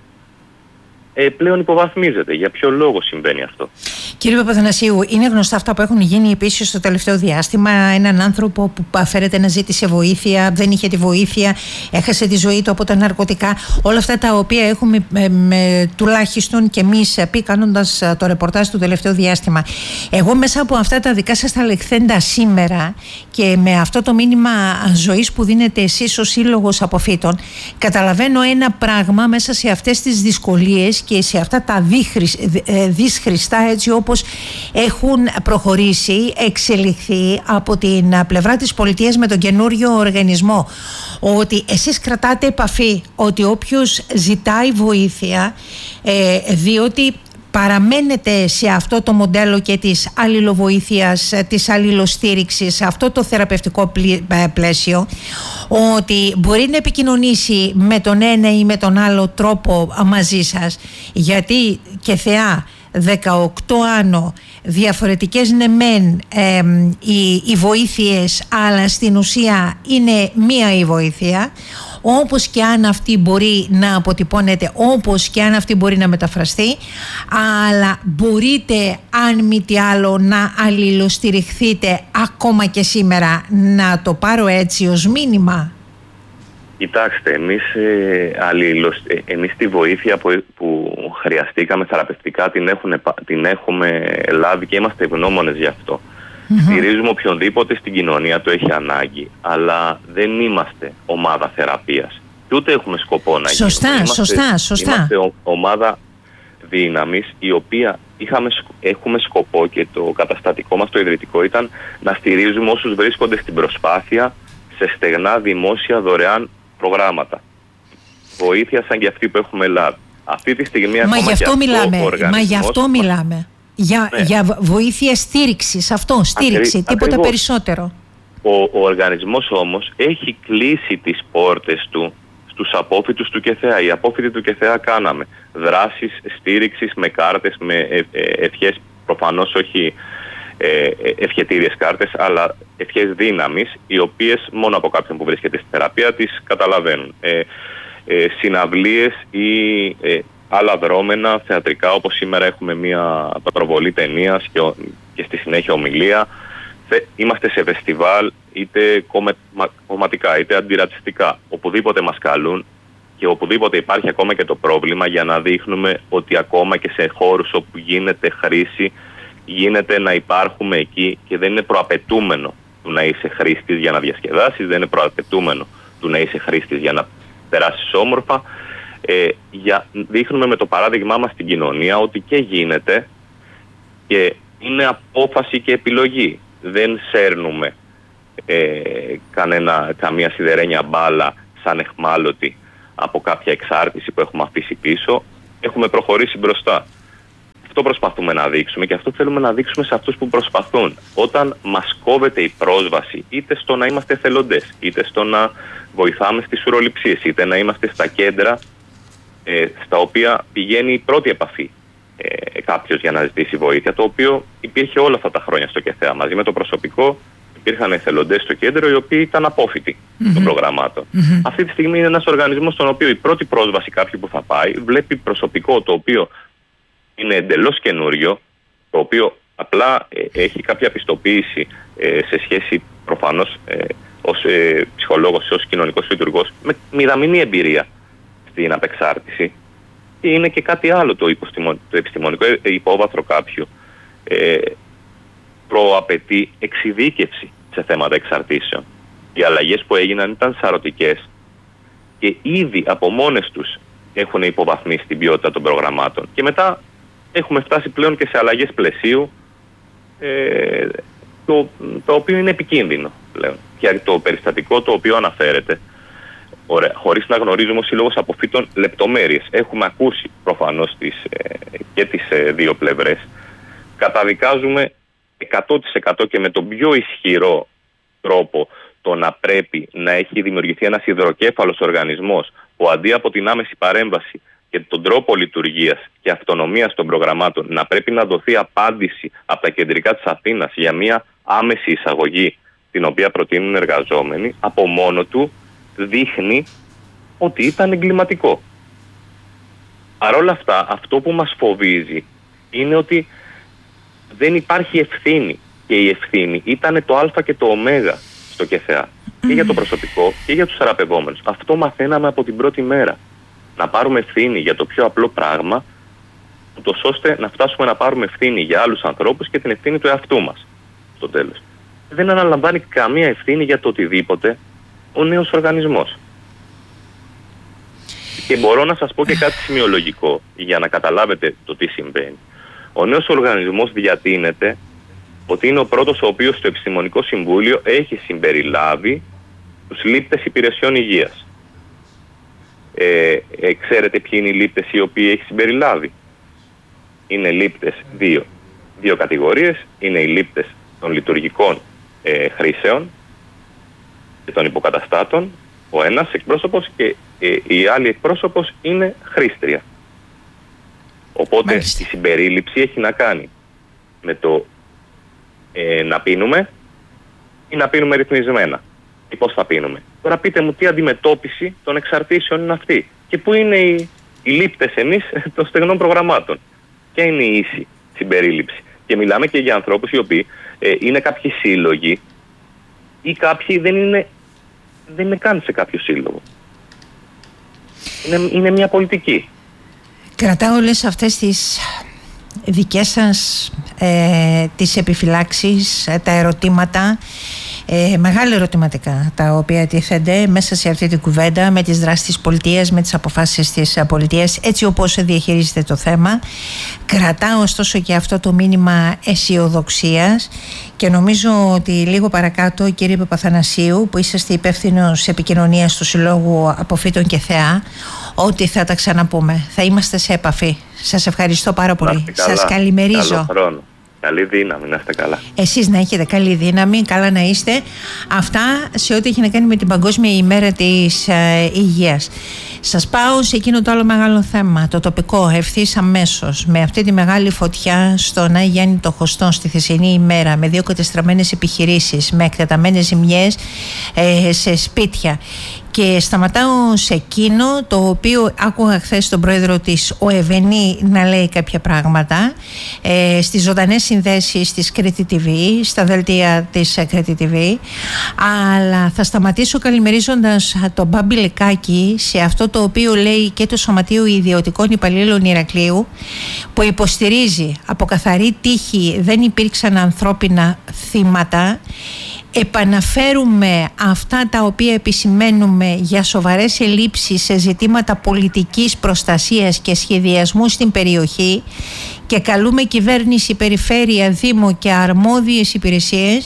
Ε, πλέον υποβαθμίζεται. Για ποιο λόγο συμβαίνει αυτό? Κύριε Παπαθανασίου, είναι γνωστά αυτά που έχουν γίνει επίσης στο τελευταίο διάστημα? Έναν άνθρωπο που φέρεται να ζήτησε βοήθεια, δεν είχε τη βοήθεια, έχασε τη ζωή του από τα ναρκωτικά. Όλα αυτά τα οποία έχουμε με, με, τουλάχιστον και εμείς πει κάνοντας το ρεπορτάζ του τελευταίο διάστημα. Εγώ μέσα από αυτά τα δικά σας τα λεχθέντα σήμερα και με αυτό το μήνυμα ζωής που δίνετε εσείς ως Σύλλογος Αποφύτων, καταλαβαίνω ένα πράγμα μέσα σε αυτές τις δυσκολίες και σε αυτά τα δυσχρηστά έτσι όπως έχουν προχωρήσει, εξελιχθεί από την πλευρά της πολιτείας με τον καινούριο οργανισμό, ότι εσείς κρατάτε επαφή, ότι όποιος ζητάει βοήθεια ε, διότι παραμένετε σε αυτό το μοντέλο και της αλληλοβοήθειας, της αλληλοστήριξης, σε αυτό το θεραπευτικό πλαίσιο, ότι μπορεί να επικοινωνήσει με τον ένα ή με τον άλλο τρόπο μαζί σας, γιατί και θεά δεκαοκτώ άνω διαφορετικές ναι μεν ε, οι, οι βοήθειες, αλλά στην ουσία είναι μία η βοήθεια, όπως και αν αυτή μπορεί να αποτυπώνεται, όπως και αν αυτή μπορεί να μεταφραστεί, αλλά μπορείτε αν μη τι άλλο να αλληλοστηριχθείτε ακόμα και σήμερα, να το πάρω έτσι ως μήνυμα. Κοιτάξτε, εμείς, ε, αλληλοσ... ε, εμείς τη βοήθεια που, που χρειαστήκαμε θεραπευτικά την, έχουν, την έχουμε λάβει και είμαστε ευγνώμονες γι' αυτό. Mm-hmm. Στηρίζουμε οποιονδήποτε στην κοινωνία το έχει ανάγκη, αλλά δεν είμαστε ομάδα θεραπείας. Και ούτε έχουμε σκοπό να σωστά, γίνουμε. Είμαστε, σωστά, σωστά. Είμαστε ο, ομάδα δύναμης, η οποία είχαμε, έχουμε σκοπό και το καταστατικό μας το ιδρυτικό ήταν να στηρίζουμε όσους βρίσκονται στην προσπάθεια σε στεγνά δημόσια δωρεάν προγράμματα. Βοήθεια σαν και αυτή που έχουμε λάβει. Αυτή τη στιγμή Μα ακόμα γι' αυτό και μιλάμε. αυτό Μα γι' αυτό μιλάμε. Για, ναι. για βοήθεια στήριξης, αυτό, στήριξη, Ακρι, τίποτα ακριβώς. Περισσότερο. Ο, ο οργανισμός όμως έχει κλείσει τις πόρτες του στους απόφοιτους του ΚΕΘΕΑ. Οι απόφοιτοι του ΚΕΘΕΑ κάναμε δράσεις στήριξης με κάρτες, με ε, ε, ευχές, προφανώς όχι ε, ευχετήριες κάρτες, αλλά ευχές δύναμης, οι οποίες μόνο από κάποιον που βρίσκεται στη θεραπεία τις καταλαβαίνουν. Ε, ε, συναυλίες ή ε, άλλα δρόμενα θεατρικά, όπως σήμερα έχουμε μια προβολή ταινίας και, και στη συνέχεια ομιλία. Είμαστε σε φεστιβάλ είτε κομματικά είτε αντιρατσιστικά. Οπουδήποτε μας καλούν και οπουδήποτε υπάρχει ακόμα και το πρόβλημα, για να δείχνουμε ότι ακόμα και σε χώρους όπου γίνεται χρήση γίνεται να υπάρχουμε εκεί και δεν είναι προαπαιτούμενο του να είσαι χρήστης για να διασκεδάσεις, δεν είναι προαπαιτούμενο του να είσαι χρήστης για να περάσεις όμορφα. Ε, για, δείχνουμε με το παράδειγμά μας στην κοινωνία ότι και γίνεται και είναι απόφαση και επιλογή. Δεν σέρνουμε ε, κανένα, καμία σιδερένια μπάλα σαν εχμάλωτη από κάποια εξάρτηση που έχουμε αφήσει πίσω. Έχουμε προχωρήσει μπροστά. Αυτό προσπαθούμε να δείξουμε και αυτό θέλουμε να δείξουμε σε αυτούς που προσπαθούν. Όταν μας κόβεται η πρόσβαση, είτε στο να είμαστε εθελοντές, είτε στο να βοηθάμε στις ουροληψίες, είτε να είμαστε στα κέντρα ε, στα οποία πηγαίνει η πρώτη επαφή ε, κάποιος για να ζητήσει βοήθεια, το οποίο υπήρχε όλα αυτά τα χρόνια στο ΚΕΘΕΑ. Μαζί με το προσωπικό υπήρχαν εθελοντές στο κέντρο οι οποίοι ήταν απόφοιτοι mm-hmm. των προγραμμάτων. Mm-hmm. Αυτή τη στιγμή είναι ένας οργανισμός στον οποίο η πρώτη πρόσβαση κάποιου που θα πάει βλέπει προσωπικό το οποίο είναι εντελώς καινούριο, το οποίο απλά ε, έχει κάποια πιστοποίηση ε, σε σχέση προφανώς ε, ως ε, ψυχολόγος, ως κοινωνικός λειτουργός, με μηδαμινή εμπειρία στην απεξάρτηση. Και είναι και κάτι άλλο το, το επιστημονικό υπόβαθρο κάποιου. Ε, προαπαιτεί εξειδίκευση σε θέματα εξαρτήσεων. Οι αλλαγές που έγιναν ήταν σαρωτικές και ήδη από μόνες τους έχουν υποβαθμίσει την ποιότητα των προγραμμάτων. Και μετά έχουμε φτάσει πλέον και σε αλλαγές πλαισίου, ε, το, το οποίο είναι επικίνδυνο πλέον. Και το περιστατικό το οποίο αναφέρεται, ωραία, χωρίς να γνωρίζουμε ο Σύλλογος Αποφύτων λεπτομέρειες, έχουμε ακούσει προφανώς τις, ε, και τις ε, δύο πλευρές, καταδικάζουμε εκατό τοις εκατό και με τον πιο ισχυρό τρόπο το να πρέπει να έχει δημιουργηθεί ένας υδροκέφαλος οργανισμός που αντί από την άμεση παρέμβαση και τον τρόπο λειτουργίας και αυτονομίας των προγραμμάτων να πρέπει να δοθεί απάντηση από τα κεντρικά της Αθήνας για μια άμεση εισαγωγή την οποία προτείνουν εργαζόμενοι, από μόνο του δείχνει ότι ήταν εγκληματικό. Παρ' όλα αυτά, αυτό που μας φοβίζει είναι ότι δεν υπάρχει ευθύνη, και η ευθύνη ήταν το α και το ω στο ΚΕΘΕΑ mm. και για το προσωπικό και για τους θεραπευόμενους. Αυτό μαθαίναμε από την πρώτη μέρα. Να πάρουμε ευθύνη για το πιο απλό πράγμα, ούτως ώστε να φτάσουμε να πάρουμε ευθύνη για άλλους ανθρώπους και την ευθύνη του εαυτού μας στο τέλος. Δεν αναλαμβάνει καμία ευθύνη για το οτιδήποτε ο νέος οργανισμός. Και μπορώ να σας πω και κάτι σημειολογικό για να καταλάβετε το τι συμβαίνει. Ο νέος οργανισμός διατείνεται ότι είναι ο πρώτος ο οποίος στο Επιστημονικό Συμβούλιο έχει συμπεριλάβει τους λήπτες υπηρεσιών υγείας. Ε, ε, ξέρετε ποιοι είναι οι λήπτες οι οποίοι έχει συμπεριλάβει? Είναι λήπτες δύο, δύο κατηγορίες. Είναι οι λήπτες των λειτουργικών ε, χρήσεων και των υποκαταστάτων, ο ένας εκπρόσωπος, και ε, η άλλη εκπρόσωπος είναι χρήστρια. Οπότε Μάλιστα. η συμπερίληψη έχει να κάνει με το ε, να πίνουμε ή να πίνουμε ρυθμισμένα. Ή πώς θα πίνουμε. Τώρα πείτε μου τι αντιμετώπιση των εξαρτήσεων είναι αυτή και πού είναι οι, οι λήπτες εμείς των στεγνών προγραμμάτων. Ποια είναι η ίση συμπερίληψη? Και μιλάμε και για ανθρώπους οι οποίοι ε, είναι κάποιοι σύλλογοι ή κάποιοι δεν είναι, δεν είναι καν σε κάποιο σύλλογο. Είναι, είναι μια πολιτική. Κρατάω όλες αυτές τις δικές σας ε, τις επιφυλάξεις, ε, τα ερωτήματα, ε, μεγάλα ερωτηματικά τα οποία τίθενται μέσα σε αυτή την κουβέντα με τις δράσεις της πολιτείας, με τις αποφάσεις της πολιτείας, έτσι όπως διαχειρίζεται το θέμα. Κρατάω ωστόσο και αυτό το μήνυμα αισιοδοξίας και νομίζω ότι λίγο παρακάτω, κύριε Παπαθανασίου, που είσαστε υπεύθυνος επικοινωνίας του Συλλόγου Αποφύτων ΚΕΘΕΑ, ότι θα τα ξαναπούμε. Θα είμαστε σε επαφή. Σας ευχαριστώ πάρα πολύ. Σας καλημερίζω. Καλό χρόνο. Καλή δύναμη, να είστε καλά. Εσείς να έχετε καλή δύναμη, καλά να είστε. Αυτά σε ό,τι έχει να κάνει με την Παγκόσμια ημέρα της ε, υγείας. Σας πάω σε εκείνο το άλλο μεγάλο θέμα, το τοπικό, ευθύς αμέσως, με αυτή τη μεγάλη φωτιά στον Άη Γιάννη το Χωστό στη χθεσινή ημέρα, με δύο κατεστραμμένες επιχειρήσεις, με εκτεταμένες ζημιές ε, σε σπίτια. Και σταματάω σε εκείνο το οποίο άκουγα χθες τον πρόεδρο της ΟΕΒΕΝΗ να λέει κάποια πράγματα ε, στις ζωντανές συνδέσεις της Κρήτη τι βι, στα δελτία της Κρήτη τι βι, αλλά θα σταματήσω καλημερίζοντας τον Μπάμπη Λεκάκη σε αυτό το οποίο λέει και το Σωματείο Ιδιωτικών Υπαλλήλων Ηρακλείου, που υποστηρίζει από καθαρή τύχη δεν υπήρξαν ανθρώπινα θύματα. Επαναφέρουμε αυτά τα οποία επισημαίνουμε για σοβαρές ελλείψεις σε ζητήματα πολιτικής προστασίας και σχεδιασμού στην περιοχή και καλούμε κυβέρνηση, περιφέρεια, δήμο και αρμόδιες υπηρεσίες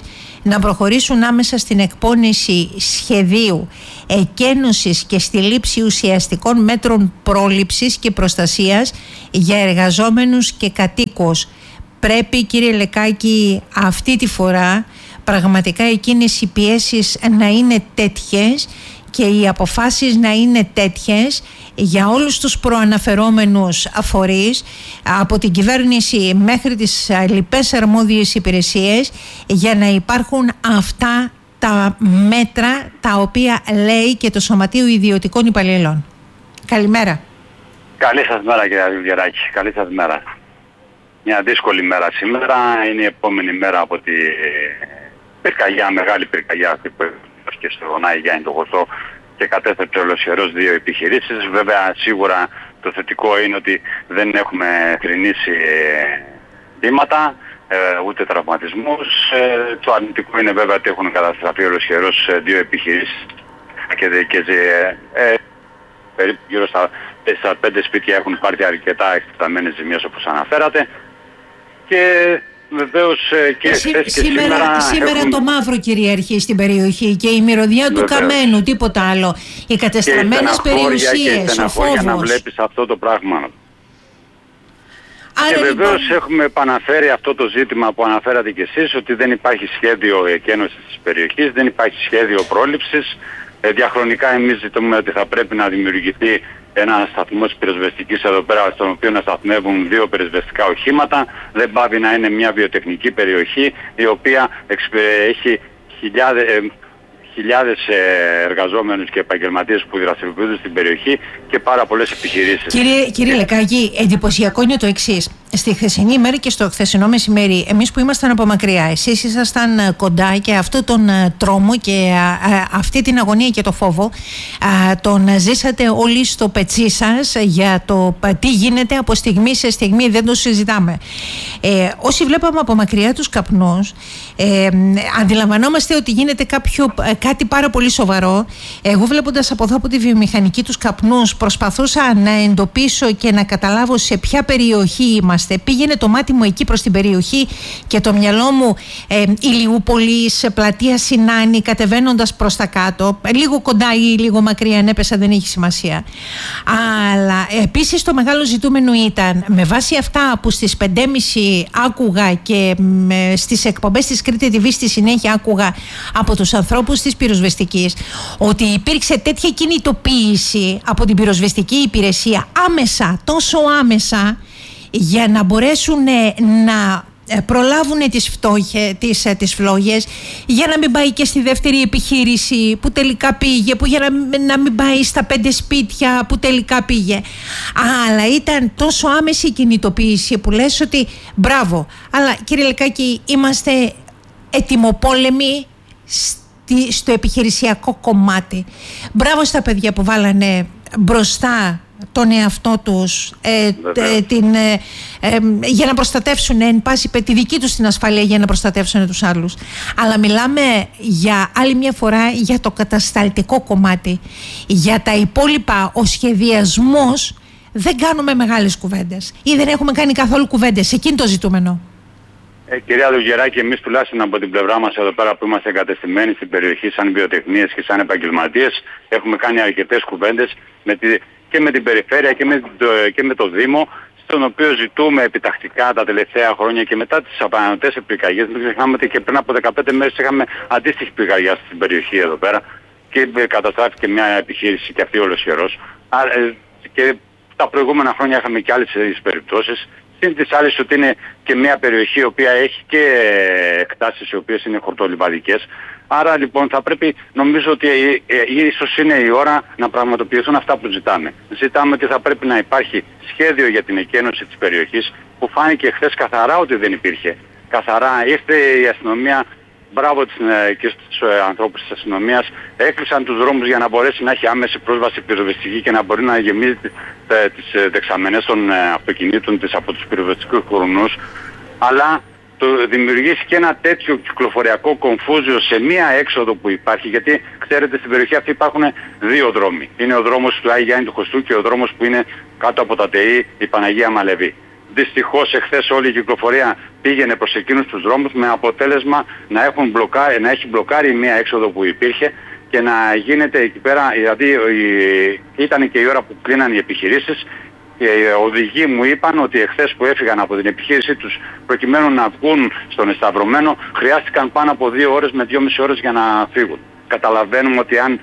να προχωρήσουν άμεσα στην εκπόνηση σχεδίου εκένωσης και στη λήψη ουσιαστικών μέτρων πρόληψης και προστασίας για εργαζόμενους και κατοίκους. Πρέπει, κύριε Λεκάκη, αυτή τη φορά πραγματικά εκείνες οι πιέσεις να είναι τέτοιες και οι αποφάσεις να είναι τέτοιες για όλους τους προαναφερόμενους φορείς, από την κυβέρνηση μέχρι τις λοιπές αρμόδιες υπηρεσίες, για να υπάρχουν αυτά τα μέτρα τα οποία λέει και το Σωματείο Ιδιωτικών Υπαλλήλων. Καλημέρα. Καλή σας μέρα, κύριε Βιβλιαράκη. Καλή σας μέρα. Μια δύσκολη μέρα σήμερα. Είναι η επόμενη μέρα από τη πυρκαγιά, μεγάλη πυρκαγιά αυτή που και στο Γονάη Γιάννη το Γοστό και κατέστρεψε ολοσχερός δύο επιχειρήσεις. Βέβαια, σίγουρα το θετικό είναι ότι δεν έχουμε θρηνήσει θύματα, ε, ούτε τραυματισμούς. Ε, το αρνητικό είναι βέβαια ότι έχουν καταστραφεί ολοσχερός δύο επιχειρήσεις και, και ε, περίπου γύρω στα τέσσερα πέντε σπίτια έχουν πάρει αρκετά εκτεταμένες ζημίες, όπως αναφέρατε. Και βεβαίως και ε, σήμερα, σήμερα, σήμερα έχουν... το μαύρο κυριαρχεί στην περιοχή και η μυρωδιά του βεβαίως. Καμένου, τίποτα άλλο. Οι κατεστραμμένες περιουσίες, ο φόβος. Για να βλέπεις αυτό το πράγμα. Άρα, και βεβαίως λοιπόν... έχουμε επαναφέρει αυτό το ζήτημα που αναφέρατε κι εσείς, ότι δεν υπάρχει σχέδιο εκένωσης της περιοχής, δεν υπάρχει σχέδιο πρόληψης. Ε, διαχρονικά εμείς ζητούμε ότι θα πρέπει να δημιουργηθεί ένα σταθμός πυροσβεστικής εδώ πέρα, στον οποίο να σταθμεύουν δύο πυροσβεστικά οχήματα. Δεν πάβει να είναι μια βιοτεχνική περιοχή, η οποία έχει χιλιάδες, ε, χιλιάδες εργαζόμενους και επαγγελματίες που δραστηριοποιούνται στην περιοχή και πάρα πολλές επιχειρήσεις. Κύριε, κύριε Λεκάκη, εντυπωσιακό είναι το εξής. Στη χθεσινή ημέρα και στο χθεσινό μεσημέρι, εμείς που ήμασταν από μακριά, εσείς ήσασταν κοντά και αυτό τον τρόμο και α, α, αυτή την αγωνία και το φόβο α, τον ζήσατε όλοι στο πετσί σας για το τι γίνεται από στιγμή σε στιγμή, δεν το συζητάμε. Ε, όσοι βλέπαμε από μακριά τους καπνούς, ε, αντιλαμβανόμαστε ότι γίνεται κάποιο, κάτι πάρα πολύ σοβαρό. Εγώ βλέποντας από εδώ από τη βιομηχανική τους καπνούς, προσπαθούσα να εντοπίσω και να καταλάβω σε ποια περιοχή είμαστε. Πήγαινε το μάτι μου εκεί προς την περιοχή και το μυαλό μου ε, Ηλιούπολης, πλατεία Σινάνη, κατεβαίνοντας προς τα κάτω, λίγο κοντά ή λίγο μακριά, αν έπεσα δεν έχει σημασία. Αλλά επίσης το μεγάλο ζητούμενο ήταν, με βάση αυτά που στις πέντε και μισή άκουγα και με, στις εκπομπές της Κρήτη τι βι στη συνέχεια άκουγα από τους ανθρώπους της πυροσβεστικής, ότι υπήρξε τέτοια κινητοποίηση από την πυροσβεστική υπηρεσία άμεσα, τόσο άμεσα, για να μπορέσουν να προλάβουν τις, φτώχε, τις, τις φλόγες, για να μην πάει και στη δεύτερη επιχείρηση που τελικά πήγε, που για να, να μην πάει στα πέντε σπίτια που τελικά πήγε. Αλλά ήταν τόσο άμεση η κινητοποίηση που λες ότι μπράβο. Αλλά κύριε Λεκάκη, είμαστε ετοιμοπόλεμοι στη, στο επιχειρησιακό κομμάτι. Μπράβο στα παιδιά που βάλανε μπροστά τον εαυτό τους ε, ε, την, ε, ε, για να προστατεύσουν εν πάση τη δική τους την ασφάλεια, για να προστατεύσουν τους άλλους. Αλλά μιλάμε για άλλη μια φορά για το κατασταλτικό κομμάτι. Για τα υπόλοιπα, ο σχεδιασμός, δεν κάνουμε μεγάλες κουβέντες ή δεν έχουμε κάνει καθόλου κουβέντες. Εκείνη το ζητούμενο. Ε, κυρία Λουγεράκη, εμείς τουλάχιστον από την πλευρά μας εδώ πέρα που είμαστε εγκατεστημένοι στην περιοχή σαν βιοτεχνίες και σαν επαγγελματίες, έχουμε κάνει αρκετές κουβέντες με τη, και με την περιφέρεια και με το, και με το Δήμο, στον οποίο ζητούμε επιτακτικά τα τελευταία χρόνια και μετά τις απανωτές πυρκαγιές. Μην ξεχνάμε ότι και πριν από δεκαπέντε μέρες είχαμε αντίστοιχη πυρκαγιά στην περιοχή εδώ πέρα και καταστράφηκε μια επιχείρηση και αυτή ολοσχερός. Και τα προηγούμενα χρόνια είχαμε και άλλες περιπτώσεις. Συν της άλλης ότι είναι και μια περιοχή η οποία έχει και εκτάσεις οι οποίες είναι χορτολιβαδικές. Άρα λοιπόν θα πρέπει, νομίζω ότι ε, ε, ίσως είναι η ώρα να πραγματοποιηθούν αυτά που ζητάμε. Ζητάμε ότι θα πρέπει να υπάρχει σχέδιο για την εκένωση της περιοχής, που φάνηκε χθες καθαρά ότι δεν υπήρχε. Καθαρά ήρθε η αστυνομία, μπράβο της, ε, και στους ε, ανθρώπους της αστυνομίας, έκλεισαν τους δρόμους για να μπορέσει να έχει άμεση πρόσβαση πυροσβεστική και να μπορεί να γεμίζει ε, τις ε, δεξαμενές των ε, αυτοκινήτων της από τους πυροσβεστικούς χρονούς. Αλλά το δημιουργήσει και ένα τέτοιο κυκλοφοριακό κομφούζιο σε μία έξοδο που υπάρχει, γιατί ξέρετε στην περιοχή αυτή υπάρχουν δύο δρόμοι. Είναι ο δρόμος του Άι Γιάννη του Χωστού και ο δρόμος που είναι κάτω από τα ΤΕΗ, η Παναγία Μαλεβή. Δυστυχώς εχθές όλη η κυκλοφορία πήγαινε προς εκείνους τους δρόμους με αποτέλεσμα να, έχουν μπλοκάρει, να έχει μπλοκάρει μία έξοδο που υπήρχε και να γίνεται εκεί πέρα, δηλαδή ήταν και η ώρα που κλείναν οι επιχειρήσεις. Οι οδηγοί μου είπαν ότι εχθές που έφυγαν από την επιχείρησή τους προκειμένου να βγουν στον Εσταυρωμένο χρειάστηκαν πάνω από δύο ώρες με δυόμιση ώρες για να φύγουν. Καταλαβαίνουμε ότι αν,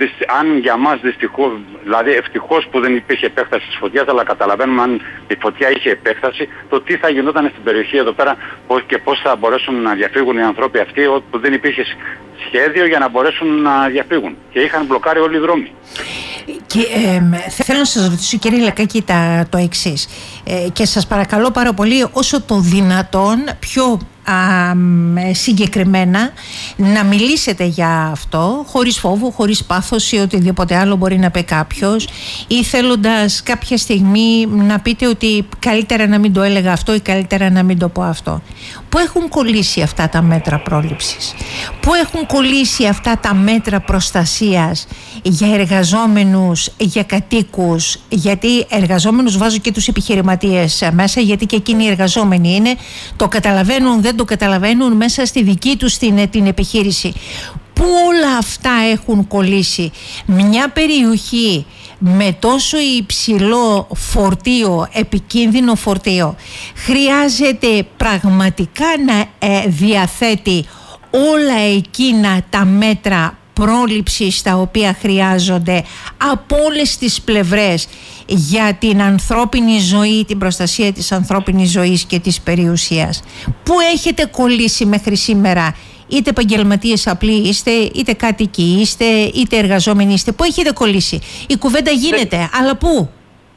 αν για μας δυστυχώς, δηλαδή ευτυχώς που δεν υπήρχε επέκταση της φωτιάς, αλλά καταλαβαίνουμε αν η φωτιά είχε επέκταση, το τι θα γινόταν στην περιοχή εδώ πέρα και πώς θα μπορέσουν να διαφύγουν οι άνθρωποι αυτοί που δεν υπήρχε σχέδιο για να μπορέσουν να διαφύγουν και είχαν μπλοκάρει όλοι οι δρόμοι. Και, ε, θέλω να σας ρωτήσω, κύριε Λεκάκη, τα, το εξής, ε, και σας παρακαλώ πάρα πολύ όσο το δυνατόν πιο α, συγκεκριμένα να μιλήσετε για αυτό, χωρίς φόβο, χωρίς πάθος ή οτιδήποτε άλλο μπορεί να πει κάποιος, ή θέλοντας κάποια στιγμή να πείτε ότι καλύτερα να μην το έλεγα αυτό ή καλύτερα να μην το πω αυτό. Πού έχουν κολλήσει αυτά τα μέτρα πρόληψης, πού έχουν κολλήσει αυτά τα μέτρα προστασίας για εργαζόμενους, για κατοίκους, γιατί εργαζόμενους βάζω και τους επιχειρηματίες μέσα, γιατί και εκείνοι οι εργαζόμενοι είναι, το καταλαβαίνουν, δεν το καταλαβαίνουν μέσα στη δική τους την, την επιχείρηση. Πού όλα αυτά έχουν κολλήσει? Μια περιοχή με τόσο υψηλό φορτίο, επικίνδυνο φορτίο, χρειάζεται πραγματικά να ε, διαθέτει όλα εκείνα τα μέτρα πρόληψης τα οποία χρειάζονται από όλες τις πλευρές για την ανθρώπινη ζωή, την προστασία της ανθρώπινης ζωής και της περιουσίας. Πού έχετε κολλήσει μέχρι σήμερα? Είτε επαγγελματίες απλοί είστε, είτε κάτοικοι είστε, είτε εργαζόμενοι είστε. Πού έχετε κολλήσει? Η κουβέντα γίνεται, δεν, αλλά πού?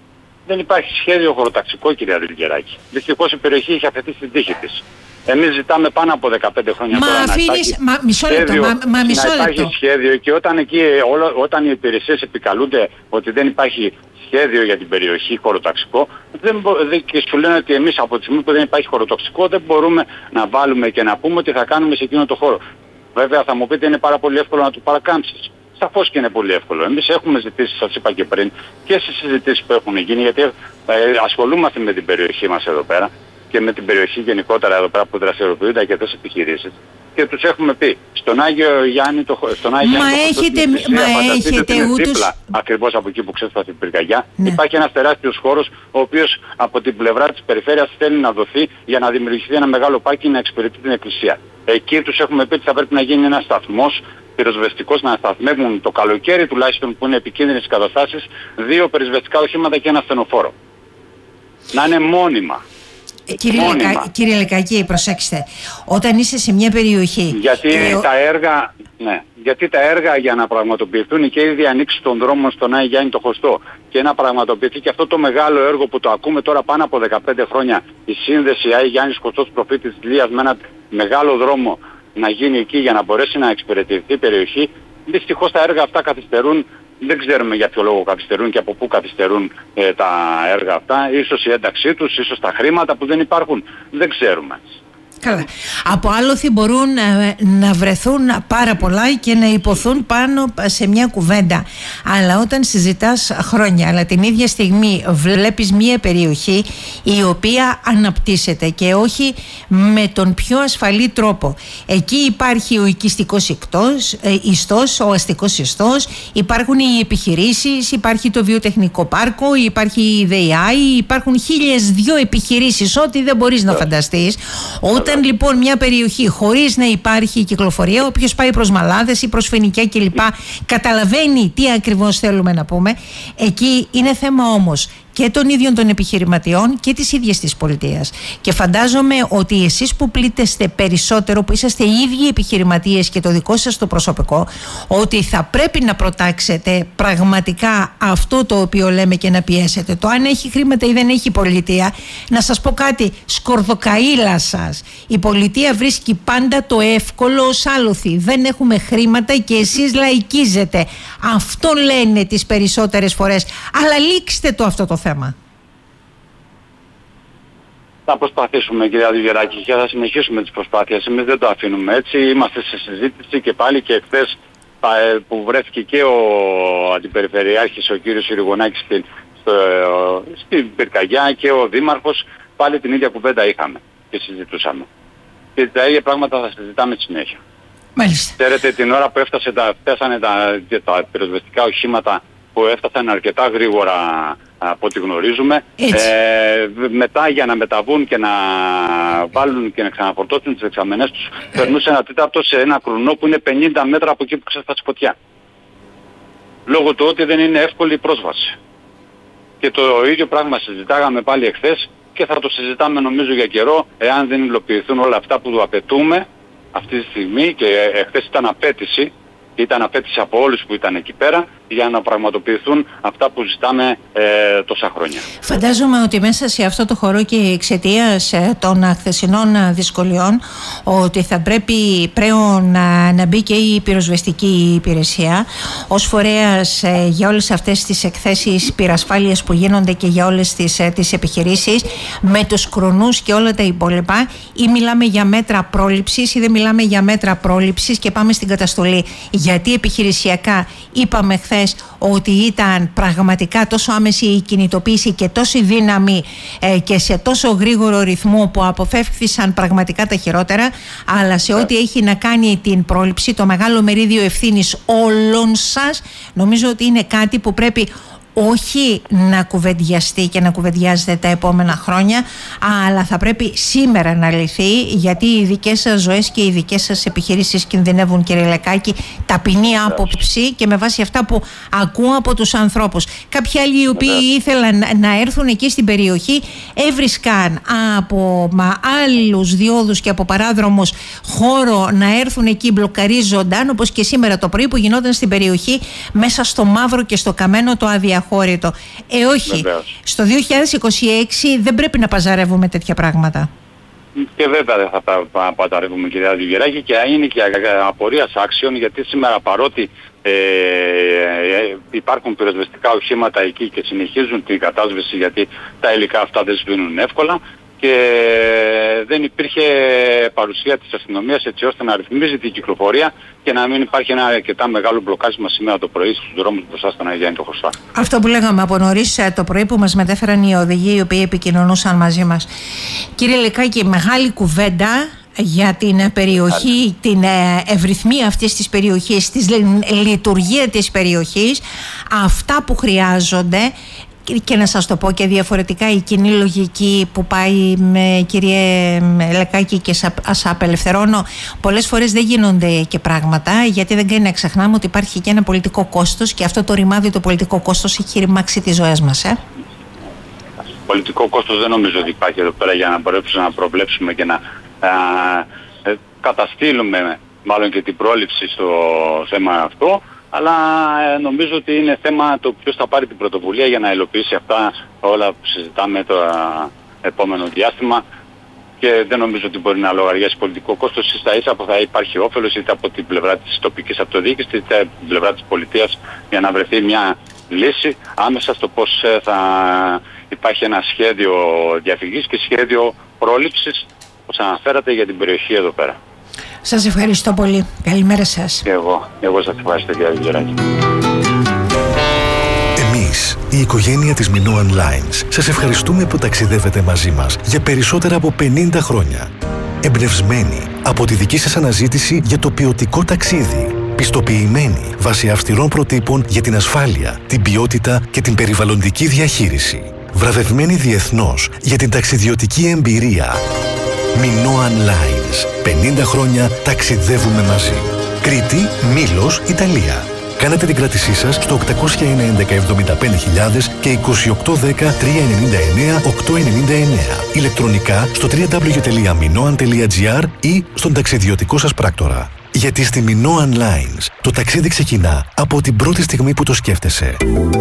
Δεν υπάρχει σχέδιο χωροταξικό, κυρία Λιγεράκη. Δυστυχώς η περιοχή έχει αφαιθεί στην τύχη της. Εμείς ζητάμε πάνω από δεκαπέντε χρόνια μα τώρα αφήνεις, να υπάρχει μα, μισό λεπτό, σχέδιο, μα, μα, μισό να υπάρχει λεπτό. σχέδιο και όταν, εκεί, όλο, όταν οι υπηρεσίες επικαλούνται ότι δεν υπάρχει σχέδιο για την περιοχή χωροταξικό δεν, δεν, και σου λένε ότι εμείς από τη στιγμή που δεν υπάρχει χωροταξικό δεν μπορούμε να βάλουμε και να πούμε ότι θα κάνουμε σε εκείνο το χώρο. Βέβαια θα μου πείτε είναι πάρα πολύ εύκολο να το παρακάμψεις. Σαφώς και είναι πολύ εύκολο. Εμείς έχουμε ζητήσει, σας είπα και πριν, και στις συζητήσεις που έχουν γίνει, γιατί ε, ασχολούμαστε με την περιοχή μας εδώ πέρα και με την περιοχή γενικότερα εδώ πέρα που δραστηριοποιούνται αρκετές επιχειρήσεις και τους έχουμε πει στον Άγιο Γιάννη το, στον Άγιο μα Γιάννη έχετε, το χωστό, μα έχετε ούτως... δίπλα ακριβώς από εκεί που ξέσπασε η πυρκαγιά, ναι. Υπάρχει ένας τεράστιος χώρος ο οποίος από την πλευρά της περιφέρειας θέλει να δοθεί για να δημιουργηθεί ένα μεγάλο πάρκινγκ να εξυπηρετεί την εκκλησία. Εκεί τους έχουμε πει ότι θα πρέπει να γίνει ένας σταθμός πυροσβεστικός, να σταθμεύουν το καλοκαίρι τουλάχιστον που είναι επικίνδυνες καταστάσεις δύο πυροσβεστικά οχήματα και ένα ασθενοφόρο. Να είναι μόνιμα. Κύριε, Λεκα, κύριε Λεκάκη, προσέξτε, όταν είσαι σε μια περιοχή... Γιατί, ε, τα έργα, ναι, γιατί τα έργα για να πραγματοποιηθούν και ήδη ανοίξει των δρόμων στον Άγιο Γιάννη το Χωστό και να πραγματοποιηθεί και αυτό το μεγάλο έργο που το ακούμε τώρα πάνω από δεκαπέντε χρόνια, η σύνδεση Άγιο Γιάννης Χωστός Προφήτης Ηλίας με ένα μεγάλο δρόμο να γίνει εκεί για να μπορέσει να εξυπηρετηθεί η περιοχή, δυστυχώς τα έργα αυτά καθυστερούν. Δεν ξέρουμε για ποιο λόγο καθυστερούν και από πού καθυστερούν ε, τα έργα αυτά. Ίσως η ένταξή τους, ίσως τα χρήματα που δεν υπάρχουν. Δεν ξέρουμε. Καλά. Από άλοθη μπορούν να, να βρεθούν πάρα πολλά και να υποθούν πάνω σε μια κουβέντα. Αλλά όταν συζητάς χρόνια, αλλά την ίδια στιγμή βλέπεις μια περιοχή η οποία αναπτύσσεται και όχι με τον πιο ασφαλή τρόπο. Εκεί υπάρχει ο οικιστικός ιστός, ιστός, ο αστικός ιστός, υπάρχουν οι επιχειρήσεις, υπάρχει το βιοτεχνικό πάρκο, υπάρχει η ΔΕΙΑΗ, υπάρχουν χίλιες δυο επιχειρήσεις, ό,τι δεν μπορείς να φανταστείς. Όταν λοιπόν μια περιοχή χωρίς να υπάρχει κυκλοφορία, όποιος πάει προς Μαλάδες ή προς Φοινικιά κλπ. Καταλαβαίνει τι ακριβώς θέλουμε να πούμε. Εκεί είναι θέμα όμως και των ίδιων των επιχειρηματιών και της ίδιας της πολιτείας. Και φαντάζομαι ότι εσείς που πλήττεστε περισσότερο, που είσαστε οι ίδιοι επιχειρηματίες και το δικό σας το προσωπικό, ότι θα πρέπει να προτάξετε πραγματικά αυτό το οποίο λέμε και να πιέσετε. Το αν έχει χρήματα ή δεν έχει πολιτεία, να σας πω κάτι, σκορδοκαΐλα σας. Η πολιτεία βρίσκει πάντα το εύκολο ως άλοθη. Δεν έχουμε χρήματα και εσείς λαϊκίζετε. Αυτό λένε τις περισσότερες φορές. Αλλά λήξτε το αυτό το θέμα. Θα προσπαθήσουμε, κυρία Δουγεράκη, και θα συνεχίσουμε τις προσπάθειες. Εμείς δεν το αφήνουμε έτσι. Είμαστε σε συζήτηση και πάλι και εχθές που βρέθηκε και ο Αντιπεριφερειάρχης, ο κύριος Ιριγονάκης στην, στην πυρκαγιά και ο Δήμαρχος πάλι την ίδια κουβέντα είχαμε και συζητούσαμε. Και τα ίδια πράγματα θα συζητάμε συνέχεια. Μάλιστα. Ξέρετε, την ώρα που έφτασε τα, φτάσανε τα, τα πυροσβεστικά οχήματα που έφτασαν αρκετά γρήγορα από ό,τι γνωρίζουμε, ε, μετά για να μεταβούν και να βάλουν και να ξαναφορτώσουν τις δεξαμενές τους, περνούσε ένα τέταρτο σε ένα κρουνό που είναι πενήντα μέτρα από εκεί που ξέσπασε φωτιά. Λόγω του ότι δεν είναι εύκολη η πρόσβαση. Και το ίδιο πράγμα συζητάγαμε πάλι εχθές και θα το συζητάμε νομίζω για καιρό, εάν δεν υλοποιηθούν όλα αυτά που απαιτούμε αυτή τη στιγμή, και εχθές ήταν απέτηση, ήταν απέτηση από όλους που ήταν εκεί πέρα, για να πραγματοποιηθούν αυτά που ζητάμε ε, τόσα χρόνια. Φαντάζομαι ότι μέσα σε αυτό το χώρο και εξαιτίας των χθεσινών δυσκολιών, ότι θα πρέπει πλέον να, να μπει και η πυροσβεστική υπηρεσία ως φορέας ε, για όλες αυτές τις εκθέσεις πυρασφάλειας που γίνονται και για όλες τις, ε, τις επιχειρήσεις, με τους κρονούς και όλα τα υπόλοιπα, ή μιλάμε για μέτρα πρόληψης ή δεν μιλάμε για μέτρα πρόληψης και πάμε στην καταστολή. Γιατί επιχειρησιακά είπαμε χθες ότι ήταν πραγματικά τόσο άμεση η κινητοποίηση και τόση δύναμη ε, και σε τόσο γρήγορο ρυθμό που αποφεύχθησαν πραγματικά τα χειρότερα, αλλά σε ό,τι έχει να κάνει την πρόληψη, το μεγάλο μερίδιο ευθύνης όλων σας, νομίζω ότι είναι κάτι που πρέπει όχι να κουβεντιαστεί και να κουβεντιάζεται τα επόμενα χρόνια, αλλά θα πρέπει σήμερα να λυθεί, γιατί οι δικές σας ζωές και οι δικές σας επιχειρήσεις κινδυνεύουν, κύριε Λεκάκη. Ταπεινή άποψη και με βάση αυτά που ακούω από τους ανθρώπους. Κάποιοι άλλοι οι οποίοι ήθελαν να έρθουν εκεί στην περιοχή έβρισκαν από μα, άλλους διόδους και από παράδρομους χώρο να έρθουν εκεί, μπλοκαρίζονταν, όπως και σήμερα το πρωί που γινόταν στην περιοχή μέσα στο μαύρο και στο καμένο το αδιαχώρητο. Ε, όχι. Βεβαίως. Στο δύο χιλιάδες είκοσι έξι δεν πρέπει να παζαρεύουμε τέτοια πράγματα. Και βέβαια δεν θα τα παζαρεύουμε, κυρία Λιγεράκη, και είναι και απορίας άξιων, γιατί σήμερα παρότι ε, ε, υπάρχουν πυροσβεστικά οχήματα εκεί και συνεχίζουν την κατάσβεση, γιατί τα υλικά αυτά δεν σβήνουν εύκολα, και δεν υπήρχε παρουσία της αστυνομίας έτσι ώστε να ρυθμίζει την κυκλοφορία και να μην υπάρχει ένα αρκετά μεγάλο μπλοκάρισμα σήμερα το πρωί στους δρόμους μπροστά στον Αγιάννη το Χρωστά. Αυτό που λέγαμε από νωρίς το πρωί που μας μετέφεραν οι οδηγοί οι οποίοι επικοινωνούσαν μαζί μας. Κύριε Λεκάκη, μεγάλη κουβέντα για την περιοχή, την ευρυθμία αυτής της περιοχής, τη λειτουργία της περιοχής, αυτά που χρειάζονται. Και να σας το πω και διαφορετικά, η κοινή λογική που πάει με κύριε Λεκάκη, και σας απελευθερώνω, πολλές φορές δεν γίνονται και πράγματα, γιατί δεν κάνει να ξεχνάμε ότι υπάρχει και ένα πολιτικό κόστος, και αυτό το ρημάδι το πολιτικό κόστος έχει ρημάξει τις ζωές μας. Ε? Πολιτικό κόστος δεν νομίζω ότι υπάρχει εδώ πέρα για να μπορέσουμε να προβλέψουμε και να α, ε, καταστήλουμε μάλλον και την πρόληψη στο θέμα αυτό. Αλλά ε, νομίζω ότι είναι θέμα το ποιος θα πάρει την πρωτοβουλία για να υλοποιήσει αυτά όλα που συζητάμε το ε, επόμενο διάστημα, και δεν νομίζω ότι μπορεί να λογαριάσει πολιτικό κόστος, ίσα ίσα που θα υπάρχει όφελος είτε από την πλευρά της τοπικής αυτοδιοίκησης είτε από την πλευρά της πολιτείας, για να βρεθεί μια λύση άμεσα στο πώς ε, θα υπάρχει ένα σχέδιο διαφυγής και σχέδιο πρόληψης, όπως αναφέρατε, για την περιοχή εδώ πέρα. Σας ευχαριστώ πολύ. Καλημέρα σας. Και εγώ. Εγώ σας ευχαριστώ, κύριε Λιγεράκη. Εμείς, η οικογένεια της Minoan Lines, σας ευχαριστούμε που ταξιδεύετε μαζί μας για περισσότερα από πενήντα χρόνια. Εμπνευσμένοι από τη δική σας αναζήτηση για το ποιοτικό ταξίδι. Πιστοποιημένοι βάσει αυστηρών προτύπων για την ασφάλεια, την ποιότητα και την περιβαλλοντική διαχείριση. Βραβευμένοι διεθνώς για την ταξιδιωτική εμπειρία. Minoan Lines. πενήντα χρόνια ταξιδεύουμε μαζί. Κρήτη, Μήλος, Ιταλία. Κάνετε την κράτησή σας στο οκτακόσια ενενήντα εβδομήντα πέντε χιλιάδες και είκοσι οκτώ δέκα τριακόσια ενενήντα εννέα οκτακόσια ενενήντα εννέα. Ηλεκτρονικά στο double-u double-u double-u τελεία minoan τελεία gr ή στον ταξιδιωτικό σας πράκτορα. Γιατί στη Minoan Lines το ταξίδι ξεκινά από την πρώτη στιγμή που το σκέφτεσαι.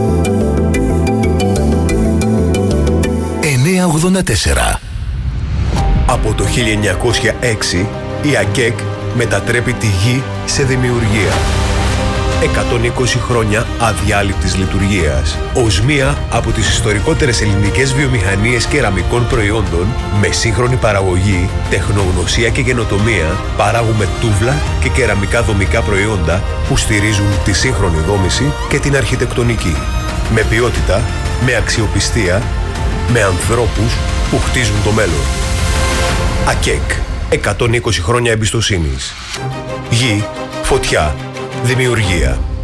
εννιακόσια ογδόντα τέσσερα. Από το χίλια εννιακόσια έξι η ΑΚΕΚ μετατρέπει τη γη σε δημιουργία. εκατόν είκοσι χρόνια αδιάλειπτης λειτουργίας. Ως μία από τις ιστορικότερες ελληνικές βιομηχανίες κεραμικών προϊόντων, με σύγχρονη παραγωγή, τεχνογνωσία και καινοτομία, παράγουμε τούβλα και κεραμικά δομικά προϊόντα που στηρίζουν τη σύγχρονη δόμηση και την αρχιτεκτονική. Με ποιότητα, με αξιοπιστία με ανθρώπους που χτίζουν το μέλλον. ΑΚΕΚ. εκατόν είκοσι χρόνια εμπιστοσύνης. Γη, φωτιά, δημιουργία.